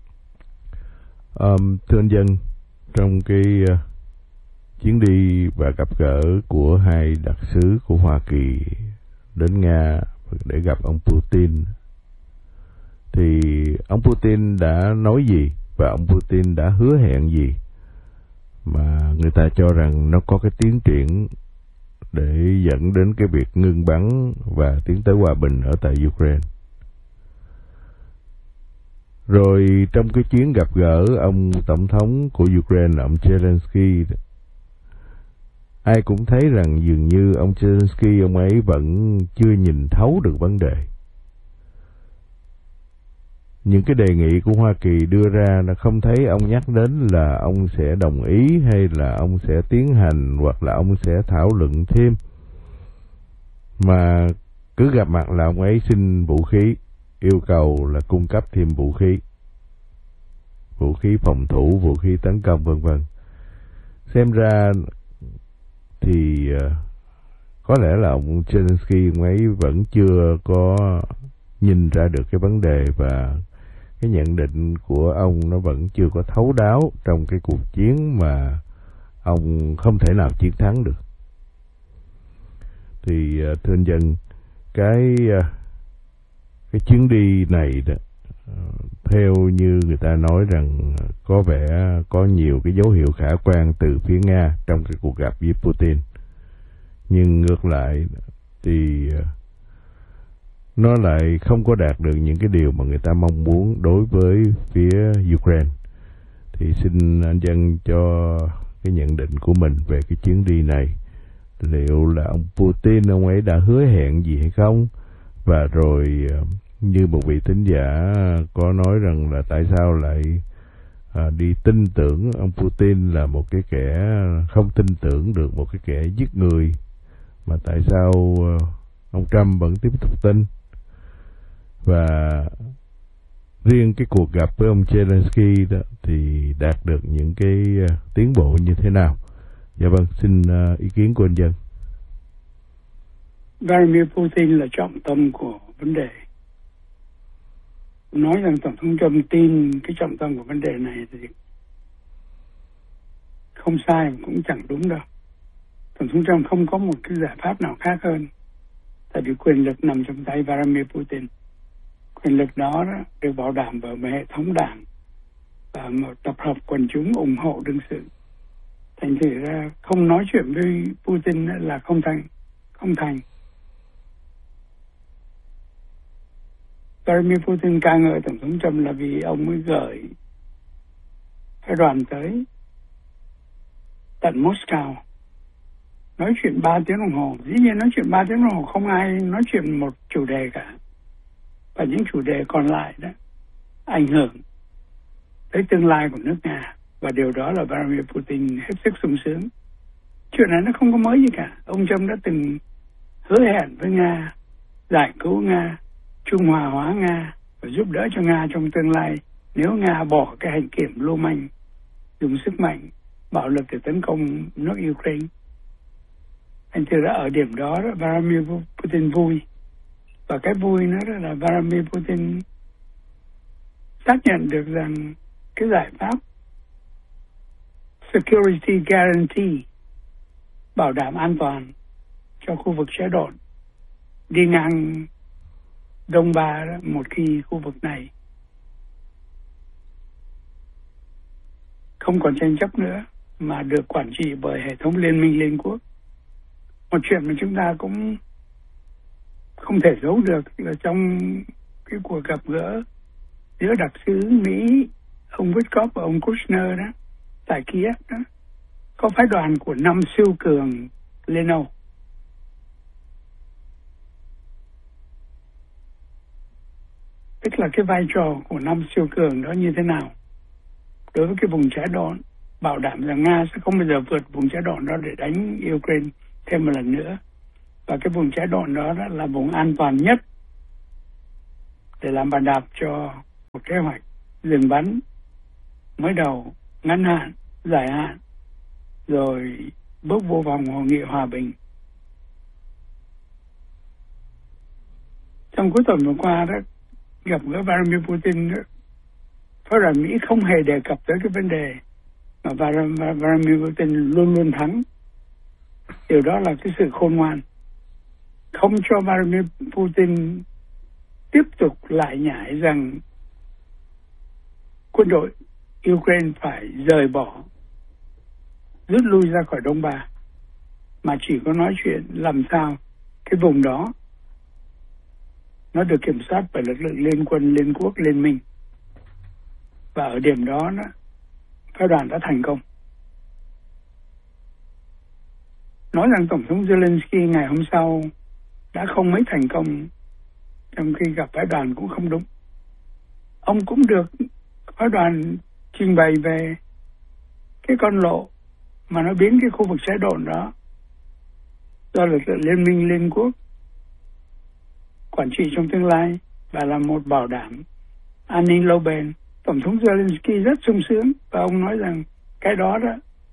Um, thưa anh Dân, trong cái uh, chuyến đi và gặp gỡ của hai đặc sứ của Hoa Kỳ đến Nga để gặp ông Putin, thì ông Putin đã nói gì và ông Putin đã hứa hẹn gì mà người ta cho rằng nó có cái tiến triển để dẫn đến cái việc ngưng bắn và tiến tới hòa bình ở tại Ukraine. Rồi trong cái chuyến gặp gỡ ông tổng thống của Ukraine là ông Zelensky, ai cũng thấy rằng dường như ông Zelensky ông ấy vẫn chưa nhìn thấu được vấn đề. Những cái đề nghị của Hoa Kỳ đưa ra là không thấy ông nhắc đến là ông sẽ đồng ý hay là ông sẽ tiến hành hoặc là ông sẽ thảo luận thêm, mà cứ gặp mặt là ông ấy xin vũ khí, yêu cầu là cung cấp thêm vũ khí, vũ khí phòng thủ, vũ khí tấn công vân vân. Xem ra thì uh, có lẽ là ông Zelensky ông ấy vẫn chưa có nhìn ra được cái vấn đề, và cái nhận định của ông nó vẫn chưa có thấu đáo trong cái cuộc chiến mà ông không thể nào chiến thắng được. Thì uh, thưa anh Dân, cái uh, cái chuyến đi này đó, uh, theo như người ta nói rằng uh, có vẻ có nhiều cái dấu hiệu khả quan từ phía Nga trong cái cuộc gặp với Putin, nhưng ngược lại thì uh, nó lại không có đạt được những cái điều mà người ta mong muốn đối với phía Ukraine. Thì xin anh Dân cho cái nhận định của mình về cái chuyến đi này. Liệu là ông Putin ông ấy đã hứa hẹn gì hay không? Và rồi như một vị thính giả có nói rằng là tại sao lại à, đi tin tưởng ông Putin là một cái kẻ không tin tưởng được một cái kẻ giết người, mà tại sao ông Trump vẫn tiếp tục tin? Và riêng cái cuộc gặp với ông Zelensky đó thì đạt được những cái uh, tiến bộ như thế nào? Dạ vâng, xin uh, ý kiến của anh Dân. Vladimir Putin là trọng tâm của vấn đề. Nói rằng Tổng thống Trump tin cái trọng tâm của vấn đề này thì không sai, cũng chẳng đúng đâu. Tổng thống Trump không có một cái giải pháp nào khác hơn, tại vì quyền lực nằm trong tay Vladimir Putin. Quyền lực đó, đó được bảo đảm bởi một hệ thống đảng và một tập hợp quần chúng ủng hộ đương sự. Thành thử ra không nói chuyện với Putin là không thành. Không thành. Vladimir Putin ca ngợi Tổng thống Trump là vì ông mới gửi phái đoàn tới tận Moscow. Nói chuyện ba tiếng đồng hồ. Dĩ nhiên nói chuyện ba tiếng đồng hồ không ai nói chuyện một chủ đề cả. Và những chủ đề còn lại đó ảnh hưởng tới tương lai của nước Nga. Và điều đó là Vladimir Putin hết sức sung sướng. Chuyện này nó không có mới gì cả. Ông Trump đã từng hứa hẹn với Nga giải cứu Nga, trung hòa hóa Nga và giúp đỡ cho Nga trong tương lai nếu Nga bỏ cái hành kiểm lưu manh, dùng sức mạnh, bạo lực để tấn công nước Ukraine. Anh từ đã ở điểm đó, đó Vladimir Putin vui. Và cái vui nữa đó là Vladimir Putin xác nhận được rằng cái giải pháp security guarantee, bảo đảm an toàn cho khu vực Trái Đồn đi ngang Đông Ba đó, một khi khu vực này không còn tranh chấp nữa mà được quản trị bởi hệ thống Liên minh Liên Quốc. Một chuyện mà chúng ta cũng không thể giấu được là trong cái cuộc gặp gỡ giữa đặc sứ Mỹ ông Witkoff và ông Kushner đó tại Kiev đó, có phái đoàn của năm siêu cường Liên Âu. Tức là cái vai trò của năm siêu cường đó như thế nào đối với cái vùng Trái Đồn, bảo đảm rằng Nga sẽ không bao giờ vượt vùng Trái Đồn đó để đánh Ukraine thêm một lần nữa. Và cái vùng trái đồn đó, đó là vùng an toàn nhất để làm bàn đạp cho một kế hoạch dừng bắn mới đầu, ngắn hạn, dài hạn, rồi bước vô vòng hội nghị hòa bình. Trong cuối tuần vừa qua đó, gặp gỡ Vladimir Putin đó, phái đoàn Mỹ không hề đề cập tới cái vấn đề mà Vladimir Putin luôn luôn thắng. Điều đó là cái sự khôn ngoan, không cho Vladimir Putin tiếp tục lại nhảy rằng quân đội Ukraine phải rời bỏ, rút lui ra khỏi Đông Ba, mà chỉ có nói chuyện làm sao cái vùng đó nó được kiểm soát bởi lực lượng liên quân, liên quốc, liên minh. Và ở điểm đó, đó phái đoàn đã thành công. Nói rằng Tổng thống Zelensky ngày hôm sau đã không mấy thành công trong khi gặp phái đoàn cũng không đúng. Ông cũng được phái đoàn trình bày về cái con lộ mà nó biến cái khu vực trái đồn đó do lực lượng liên minh, liên quốc quản trị trong tương lai và là một bảo đảm an ninh lâu bền. Tổng thống Zelensky rất sung sướng và ông nói rằng cái đó đó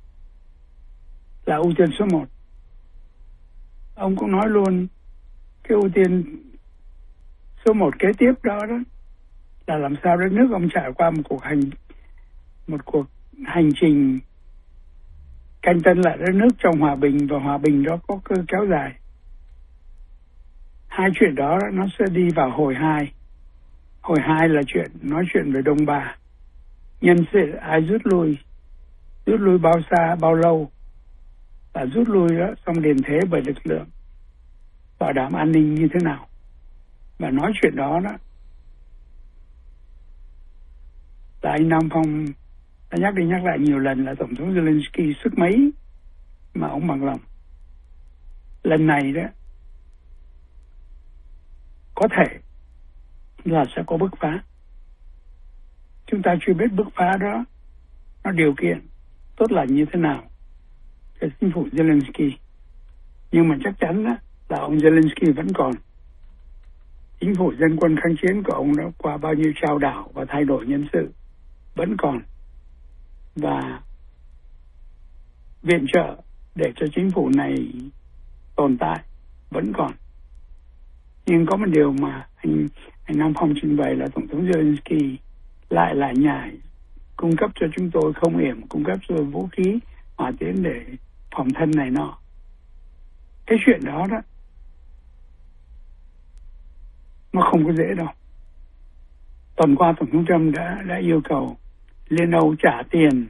là ưu tiên số một. Ông cũng nói luôn cái ưu tiên số một kế tiếp đó đó là làm sao đất nước ông trải qua một cuộc hành một cuộc hành trình canh tân lại đất nước trong hòa bình, và hòa bình đó có cơ kéo dài. Hai chuyện đó nó sẽ đi vào hồi hai. Hồi hai là chuyện nói chuyện về Đông Ba, nhân sự ai rút lui, rút lui bao xa, bao lâu, và rút lui đó xong đền thế bởi lực lượng, bảo đảm an ninh như thế nào. Và nói chuyện đó đó là anh Nam Phong đã nhắc đi nhắc lại nhiều lần là Tổng thống Zelensky sức mấy mà ông bằng lòng. Lần này đó có thể là sẽ có bứt phá. Chúng ta chưa biết bứt phá đó nó điều kiện tốt lành như thế nào cho chính phủ Zelensky, nhưng mà chắc chắn đó là ông Zelensky vẫn còn. Chính phủ dân quân kháng chiến của ông đã qua bao nhiêu trao đảo và thay đổi nhân sự vẫn còn, và viện trợ để cho chính phủ này tồn tại vẫn còn. Nhưng có một điều mà anh, anh Nam Phong trình bày là Tổng thống Zelensky lại lại nhảy cung cấp cho chúng tôi không hiểm, cung cấp cho vũ khí hỏa tiễn để phòng thân này nọ. Cái chuyện đó đó nó không có dễ đâu. Tuần qua Tổng thống Trump đã, đã yêu cầu Liên Âu trả tiền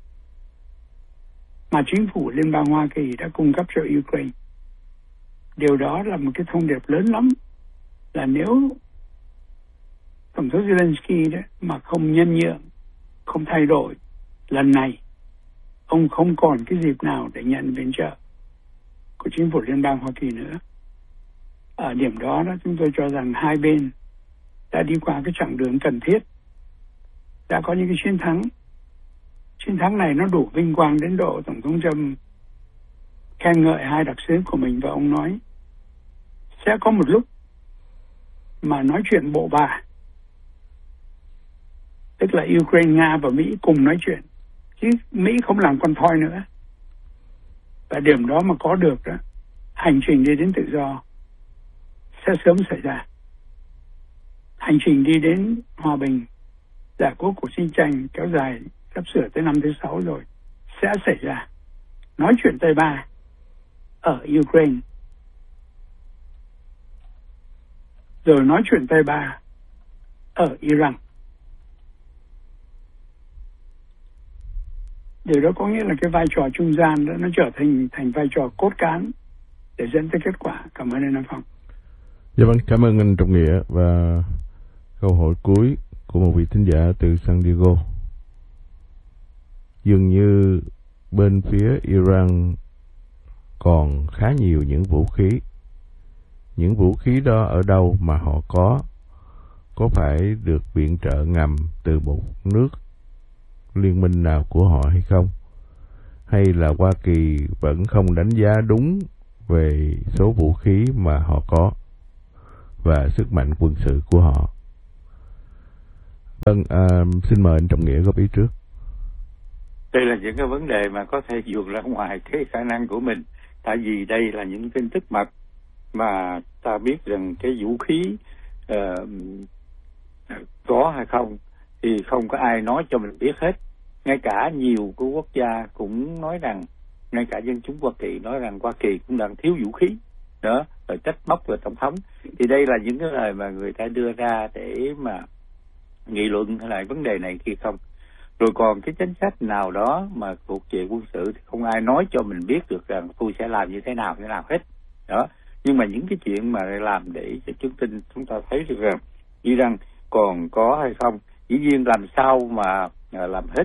mà chính phủ Liên bang Hoa Kỳ đã cung cấp cho Ukraine. Điều đó là một cái thông điệp lớn lắm, là nếu Tổng thống Zelensky đó mà không nhân nhượng, không thay đổi lần này, ông không còn cái dịp nào để nhận viện trợ của chính phủ Liên bang Hoa Kỳ nữa. Ở điểm đó, đó chúng tôi cho rằng hai bên đã đi qua cái chặng đường cần thiết, đã có những cái chiến thắng. Chiến thắng này nó đủ vinh quang đến độ Tổng thống Trump khen ngợi hai đặc sứ của mình, và ông nói sẽ có một lúc mà nói chuyện bộ ba, tức là Ukraine, Nga và Mỹ cùng nói chuyện, chứ Mỹ không làm con thoi nữa. Và điểm đó mà có được đó, hành trình đi đến tự do sẽ sớm xảy ra. Hành trình đi đến hòa bình, giải quyết cuộc chiến tranh kéo dài sắp sửa tới năm thứ sáu rồi sẽ xảy ra. Nói chuyện Tây Ba ở Ukraine, rồi nói chuyện Tây Ba ở Iran. Điều đó có nghĩa là cái vai trò trung gian đó nó trở thành thành vai trò cốt cán để dẫn tới kết quả. Cảm ơn anh Nam Phong. Dạ vâng, cảm ơn anh Trọng Nghĩa. Và câu hỏi cuối của một vị thính giả từ San Diego. Dường như bên phía Iran còn khá nhiều những vũ khí. Những vũ khí đó ở đâu mà họ có? Có phải được viện trợ ngầm từ một nước liên minh nào của họ hay không? Hay là Hoa Kỳ vẫn không đánh giá đúng về số vũ khí mà họ có và sức mạnh quân sự của họ. Vâng, à, xin mời anh Trọng Nghĩa góp ý trước. Đây là những cái vấn đề mà có thể vượt ra ngoài cái khả năng của mình. Tại vì đây là những tin tức mật mà ta biết rằng cái vũ khí uh, có hay không thì không có ai nói cho mình biết hết. Ngay cả nhiều của quốc gia cũng nói rằng, ngay cả dân chúng Hoa Kỳ nói rằng Hoa Kỳ cũng đang thiếu vũ khí đó, rồi trách móc về tổng thống. Thì đây là những cái lời mà người ta đưa ra để mà nghị luận hay là vấn đề này kia không. Rồi còn cái chính sách nào đó mà thuộc về quân sự thì không ai nói cho mình biết được rằng tôi sẽ làm như thế nào thế nào hết đó. Nhưng mà những cái chuyện mà làm để cho chứng tin chúng ta thấy được rằng Iran còn có hay không, dĩ nhiên làm sao mà làm hết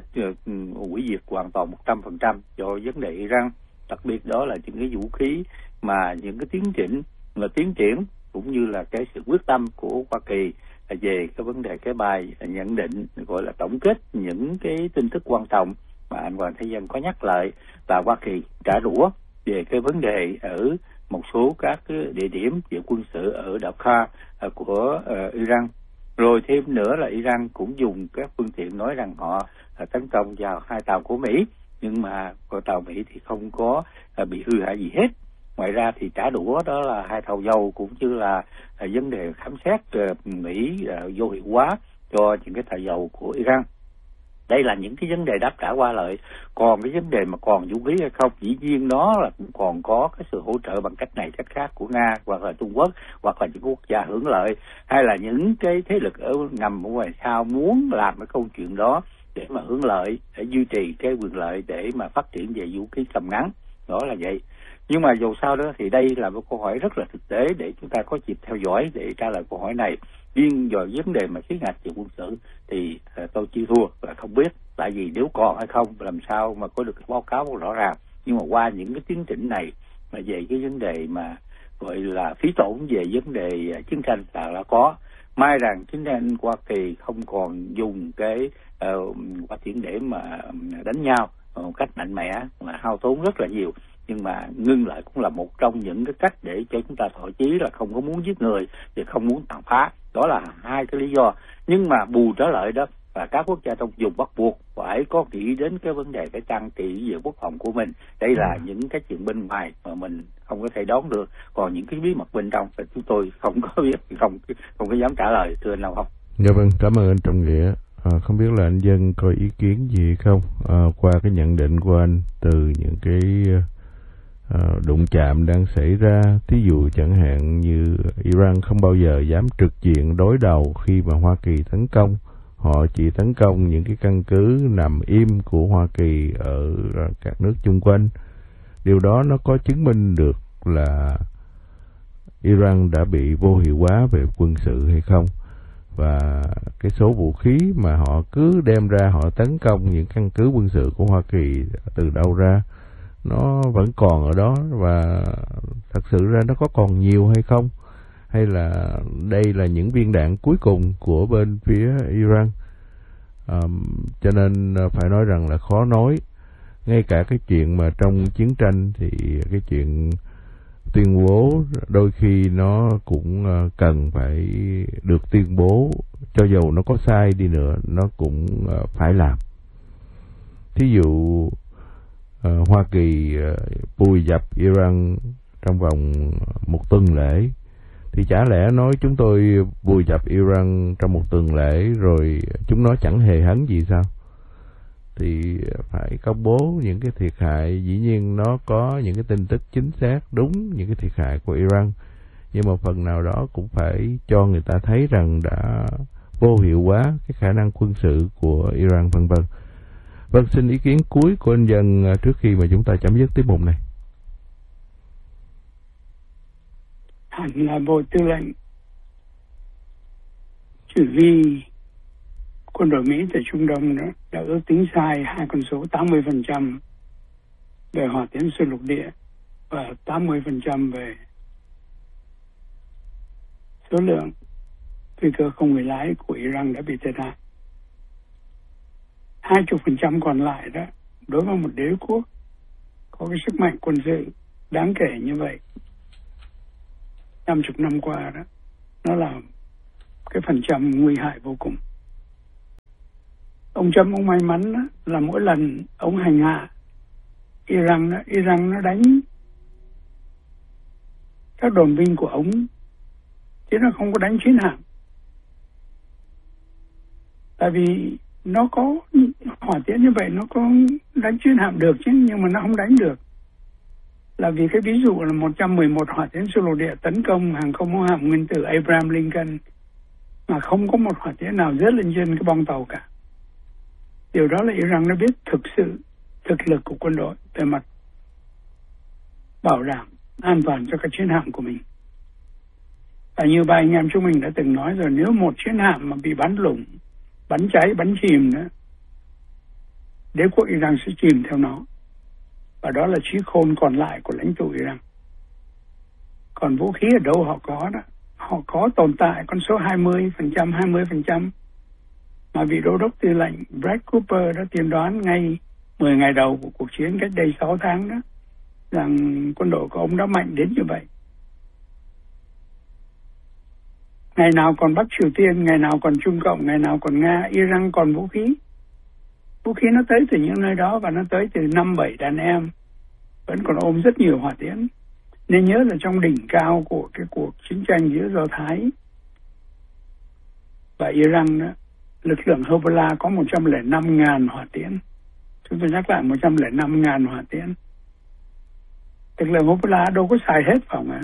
hủy diệt hoàn toàn một trăm phần trăm cho vấn đề Iran, đặc biệt đó là những cái vũ khí mà những cái tiến trình là tiến triển cũng như là cái sự quyết tâm của Hoa Kỳ về cái vấn đề cái bài nhận định gọi là tổng kết những cái tin tức quan trọng mà anh Hoàng Thế Dân có nhắc lại, và Hoa Kỳ trả đũa về cái vấn đề ở một số các cái địa điểm về quân sự ở đảo Kha của uh, Iran. Rồi thêm nữa là Iran cũng dùng các phương tiện nói rằng họ uh, tấn công vào hai tàu của Mỹ, nhưng mà của tàu Mỹ thì không có uh, bị hư hại gì hết. Ngoài ra thì trả đũa đó là hai tàu dầu cũng như là uh, vấn đề khám xét uh, Mỹ uh, vô hiệu hóa cho những cái tàu dầu của Iran. Đây là những cái vấn đề đáp trả qua lại. Còn cái vấn đề mà còn vũ khí hay không, dĩ nhiên nó là cũng còn có cái sự hỗ trợ bằng cách này cách khác của Nga hoặc là Trung Quốc hoặc là những quốc gia hưởng lợi, hay là những cái thế lực ở ngầm ở ngoài sau muốn làm cái câu chuyện đó để mà hưởng lợi, để duy trì cái quyền lợi để mà phát triển về vũ khí tầm ngắn. Đó là vậy. Nhưng mà dù sao đó thì đây là một câu hỏi rất là thực tế để chúng ta có dịp theo dõi để trả lời câu hỏi này. Riêng vào vấn đề mà xếp hạt về quân sự thì uh, tôi chỉ thua là không biết, tại vì nếu còn hay không làm sao mà có được cái báo cáo rõ ràng. Nhưng mà qua những cái tiến trình này mà về cái vấn đề mà gọi là phí tổn về vấn đề uh, chiến tranh là đã có. May rằng chiến tranh Hoa Kỳ không còn dùng cái uh, quả tiễn để mà đánh nhau một cách mạnh mẽ mà hao tốn rất là nhiều. Nhưng mà ngưng lại cũng là một trong những cái cách để cho chúng ta thỏa chí là không có muốn giết người thì không muốn tàn phá. Đó là hai cái lý do. Nhưng mà bù trở lại đó và các quốc gia trong vùng bắt buộc phải có nghĩ đến cái vấn đề cái trang trị về quốc phòng của mình. Đây là những cái chuyện bên ngoài mà mình không có thể đoán được. Còn những cái bí mật bên trong thì chúng tôi không có biết, không không có dám trả lời, thưa anh Long. Dạ vâng, cảm ơn anh Trọng Nghĩa. À, không biết là anh Dân có ý kiến gì không à, qua cái nhận định của anh từ những cái à, đụng chạm đang xảy ra. Thí dụ chẳng hạn như Iran không bao giờ dám trực diện đối đầu khi mà Hoa Kỳ tấn công. Họ chỉ tấn công những cái căn cứ nằm im của Hoa Kỳ ở các nước chung quanh. Điều đó nó có chứng minh được là Iran đã bị vô hiệu hóa về quân sự hay không? Và cái số vũ khí mà họ cứ đem ra họ tấn công những căn cứ quân sự của Hoa Kỳ từ đâu ra, nó vẫn còn ở đó, và thật sự ra nó có còn nhiều hay không, hay là đây là những viên đạn cuối cùng của bên phía Iran. À, cho nên phải nói rằng là khó nói. Ngay cả cái chuyện mà trong chiến tranh thì cái chuyện tuyên bố đôi khi nó cũng cần phải được tuyên bố, cho dù nó có sai đi nữa nó cũng phải làm. Thí dụ uh, Hoa Kỳ uh, bùi dập Iran trong vòng một tuần lễ, thì chả lẽ nói chúng tôi bùi dập Iran trong một tuần lễ rồi chúng nó chẳng hề hấn gì sao? Thì phải công bố những cái thiệt hại. Dĩ nhiên nó có những cái tin tức chính xác đúng những cái thiệt hại của Iran, nhưng mà phần nào đó cũng phải cho người ta thấy rằng đã vô hiệu hóa cái khả năng quân sự của Iran, vân vân. Vâng, xin ý kiến cuối của anh Dân trước khi mà chúng ta chấm dứt tiết mục này. Hẳn là Bộ Tư lệnh chỉ huy quân đội Mỹ tại Trung Đông đó đã ước tính sai hai con số tám mươi phần trăm về hỏa tiễn xuyên lục địa và tám mươi phần trăm về số lượng phi cơ không người lái của Iran đã bị thiệt hại. hai mươi phần trăm còn lại đó, đối với một đế quốc có cái sức mạnh quân sự đáng kể như vậy năm chục năm qua đó, nó là cái phần trăm nguy hại vô cùng. Ông Trump ông may mắn đó, là mỗi lần ông hành hạ Iran đó, Iran nó đánh các đồn binh của ông chứ nó không có đánh chiến hạm. Tại vì nó có hỏa tiễn như vậy, nó có đánh chiến hạm được chứ, nhưng mà nó không đánh được. Là vì cái ví dụ là một trăm mười một hỏa tiễn xuyên lục địa tấn công hàng không mẫu hạm nguyên tử Abraham Lincoln mà không có một hỏa tiễn nào rớt lên trên cái bong tàu cả. Điều đó là Iran nó biết thực sự thực lực của quân đội về mặt bảo đảm an toàn cho các chiến hạm của mình. Và như ba anh em chúng mình đã từng nói rồi, nếu một chiến hạm mà bị bắn lủng, bắn cháy, bắn chìm nữa, đế quốc Iran sẽ chìm theo nó. Và đó là trí khôn còn lại của lãnh tụ Iran. Còn vũ khí ở đâu họ có đó? Họ có tồn tại con số hai mươi phần trăm, hai mươi phần trăm mà vị đô đốc tư lệnh Brad Cooper đã tiên đoán ngay mười ngày đầu của cuộc chiến cách đây sáu tháng đó, rằng quân đội của ông đã mạnh đến như vậy. Ngày nào còn Bắc Triều Tiên, ngày nào còn Trung Cộng, ngày nào còn Nga, Iran còn vũ khí. Vũ khí nó tới từ những nơi đó và nó tới từ năm bảy đàn em, vẫn còn ôm rất nhiều hỏa tiễn. Nên nhớ là trong đỉnh cao của cái cuộc chiến tranh giữa Do Thái và Iran đó, lực lượng Hezbollah có một trăm lẻ năm ngàn hỏa tiễn. Chúng tôi nhắc lại một trăm lẻ năm ngàn hỏa tiễn. Lực lượng Hezbollah đâu có xài hết phải không ạ?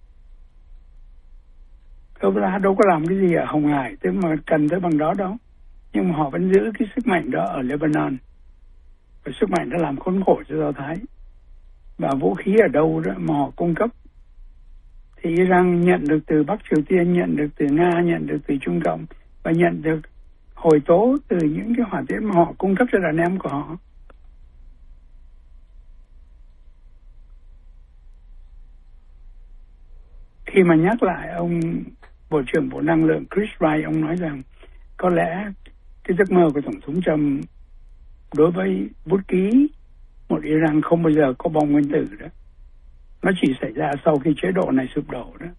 Hezbollah đâu có làm cái gì ở Hồng Hải tức mà cần tới bằng đó đâu. Nhưng mà họ vẫn giữ cái sức mạnh đó ở Lebanon. Và sức mạnh đó làm khốn khổ cho Do Thái. Và vũ khí ở đâu đó mà họ cung cấp thì Iran nhận được từ Bắc Triều Tiên, nhận được từ Nga, nhận được từ Trung Cộng và nhận được hồi tố từ những cái hỏa tiễn mà họ cung cấp cho đàn em của họ. Khi mà nhắc lại ông Bộ trưởng Bộ Năng lượng Chris Wright, ông nói rằng có lẽ cái giấc mơ của Tổng thống Trump đối với vũ khí một Iran không bao giờ có bom nguyên tử đó, nó chỉ xảy ra sau khi chế độ này sụp đổ đó.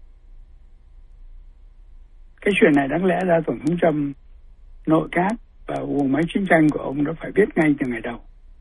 Cái chuyện này đáng lẽ ra Tổng thống Trump nội các và guồng máy chiến tranh của ông đã phải biết ngay từ ngày đầu.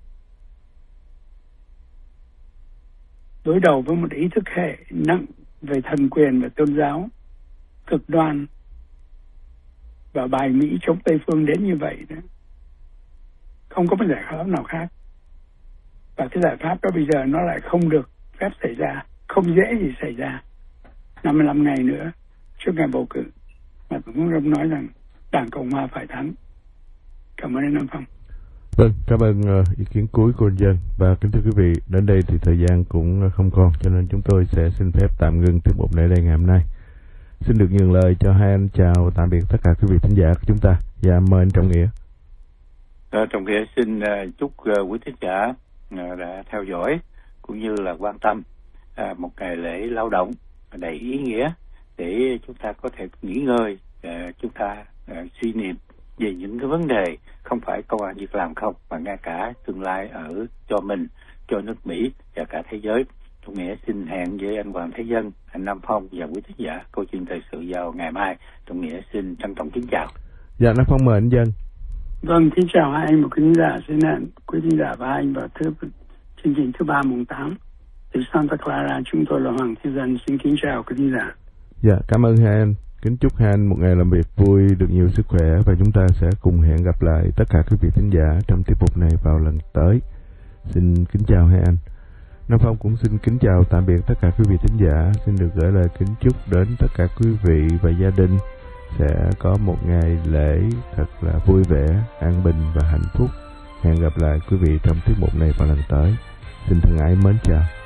Đối đầu với một ý thức hệ nặng về thần quyền và tôn giáo, cực đoan và bài Mỹ chống Tây phương đến như vậy đó, không có một giải pháp nào khác. Và cái giải pháp đó bây giờ nó lại không được phép xảy ra, không dễ gì xảy ra. năm mươi lăm ngày nữa trước ngày bầu cử mà Tổng thống Trump nói rằng Đảng Cộng Hòa phải thắng. Cảm ơn anh Nam Phong. Vâng, cảm ơn uh, ý kiến cuối của anh Dân. Và kính thưa quý vị, đến đây thì thời gian cũng không còn, cho nên chúng tôi sẽ xin phép tạm ngưng tiết mục này đây ngày hôm nay. Xin được nhường lời cho hai anh chào tạm biệt tất cả quý vị thính giả của chúng ta. Và mời anh Trọng Nghĩa. À, Trọng Nghĩa xin uh, chúc uh, quý thính giả uh, đã theo dõi cũng như là quan tâm uh, một ngày lễ lao động đầy ý nghĩa để chúng ta có thể nghỉ ngơi, uh, chúng ta uh, suy niệm về những cái vấn đề không phải công ăn việc làm không, mà ngay cả tương lai ở cho mình, cho nước Mỹ và cả thế giới. Trọng Nghĩa xin hẹn với anh Hoàng Thế Dân, anh Nam Phong và quý thính giả câu chuyện thời sự vào ngày mai. Trọng Nghĩa xin trân trọng kính chào. Dạ, Nam Phong mời anh Dân. Vâng, kính chào hai anh, một khán giả, xin hẹn quý thính giả và anh vào thứ chương trình thứ ba mùng tám từ Santa Clara. Chúng tôi là Hoàng Thế Dân, xin kính chào quý thính giả. Dạ, cảm ơn hai anh. Kính chúc hai anh một ngày làm việc vui, được nhiều sức khỏe, và chúng ta sẽ cùng hẹn gặp lại tất cả quý vị thính giả trong tiết mục này vào lần tới. Xin kính chào hai anh. Nam Phong cũng xin kính chào tạm biệt tất cả quý vị thính giả. Xin được gửi lời kính chúc đến tất cả quý vị và gia đình sẽ có một ngày lễ thật là vui vẻ, an bình và hạnh phúc. Hẹn gặp lại quý vị trong tiết mục này vào lần tới. Xin thân ái mến chào.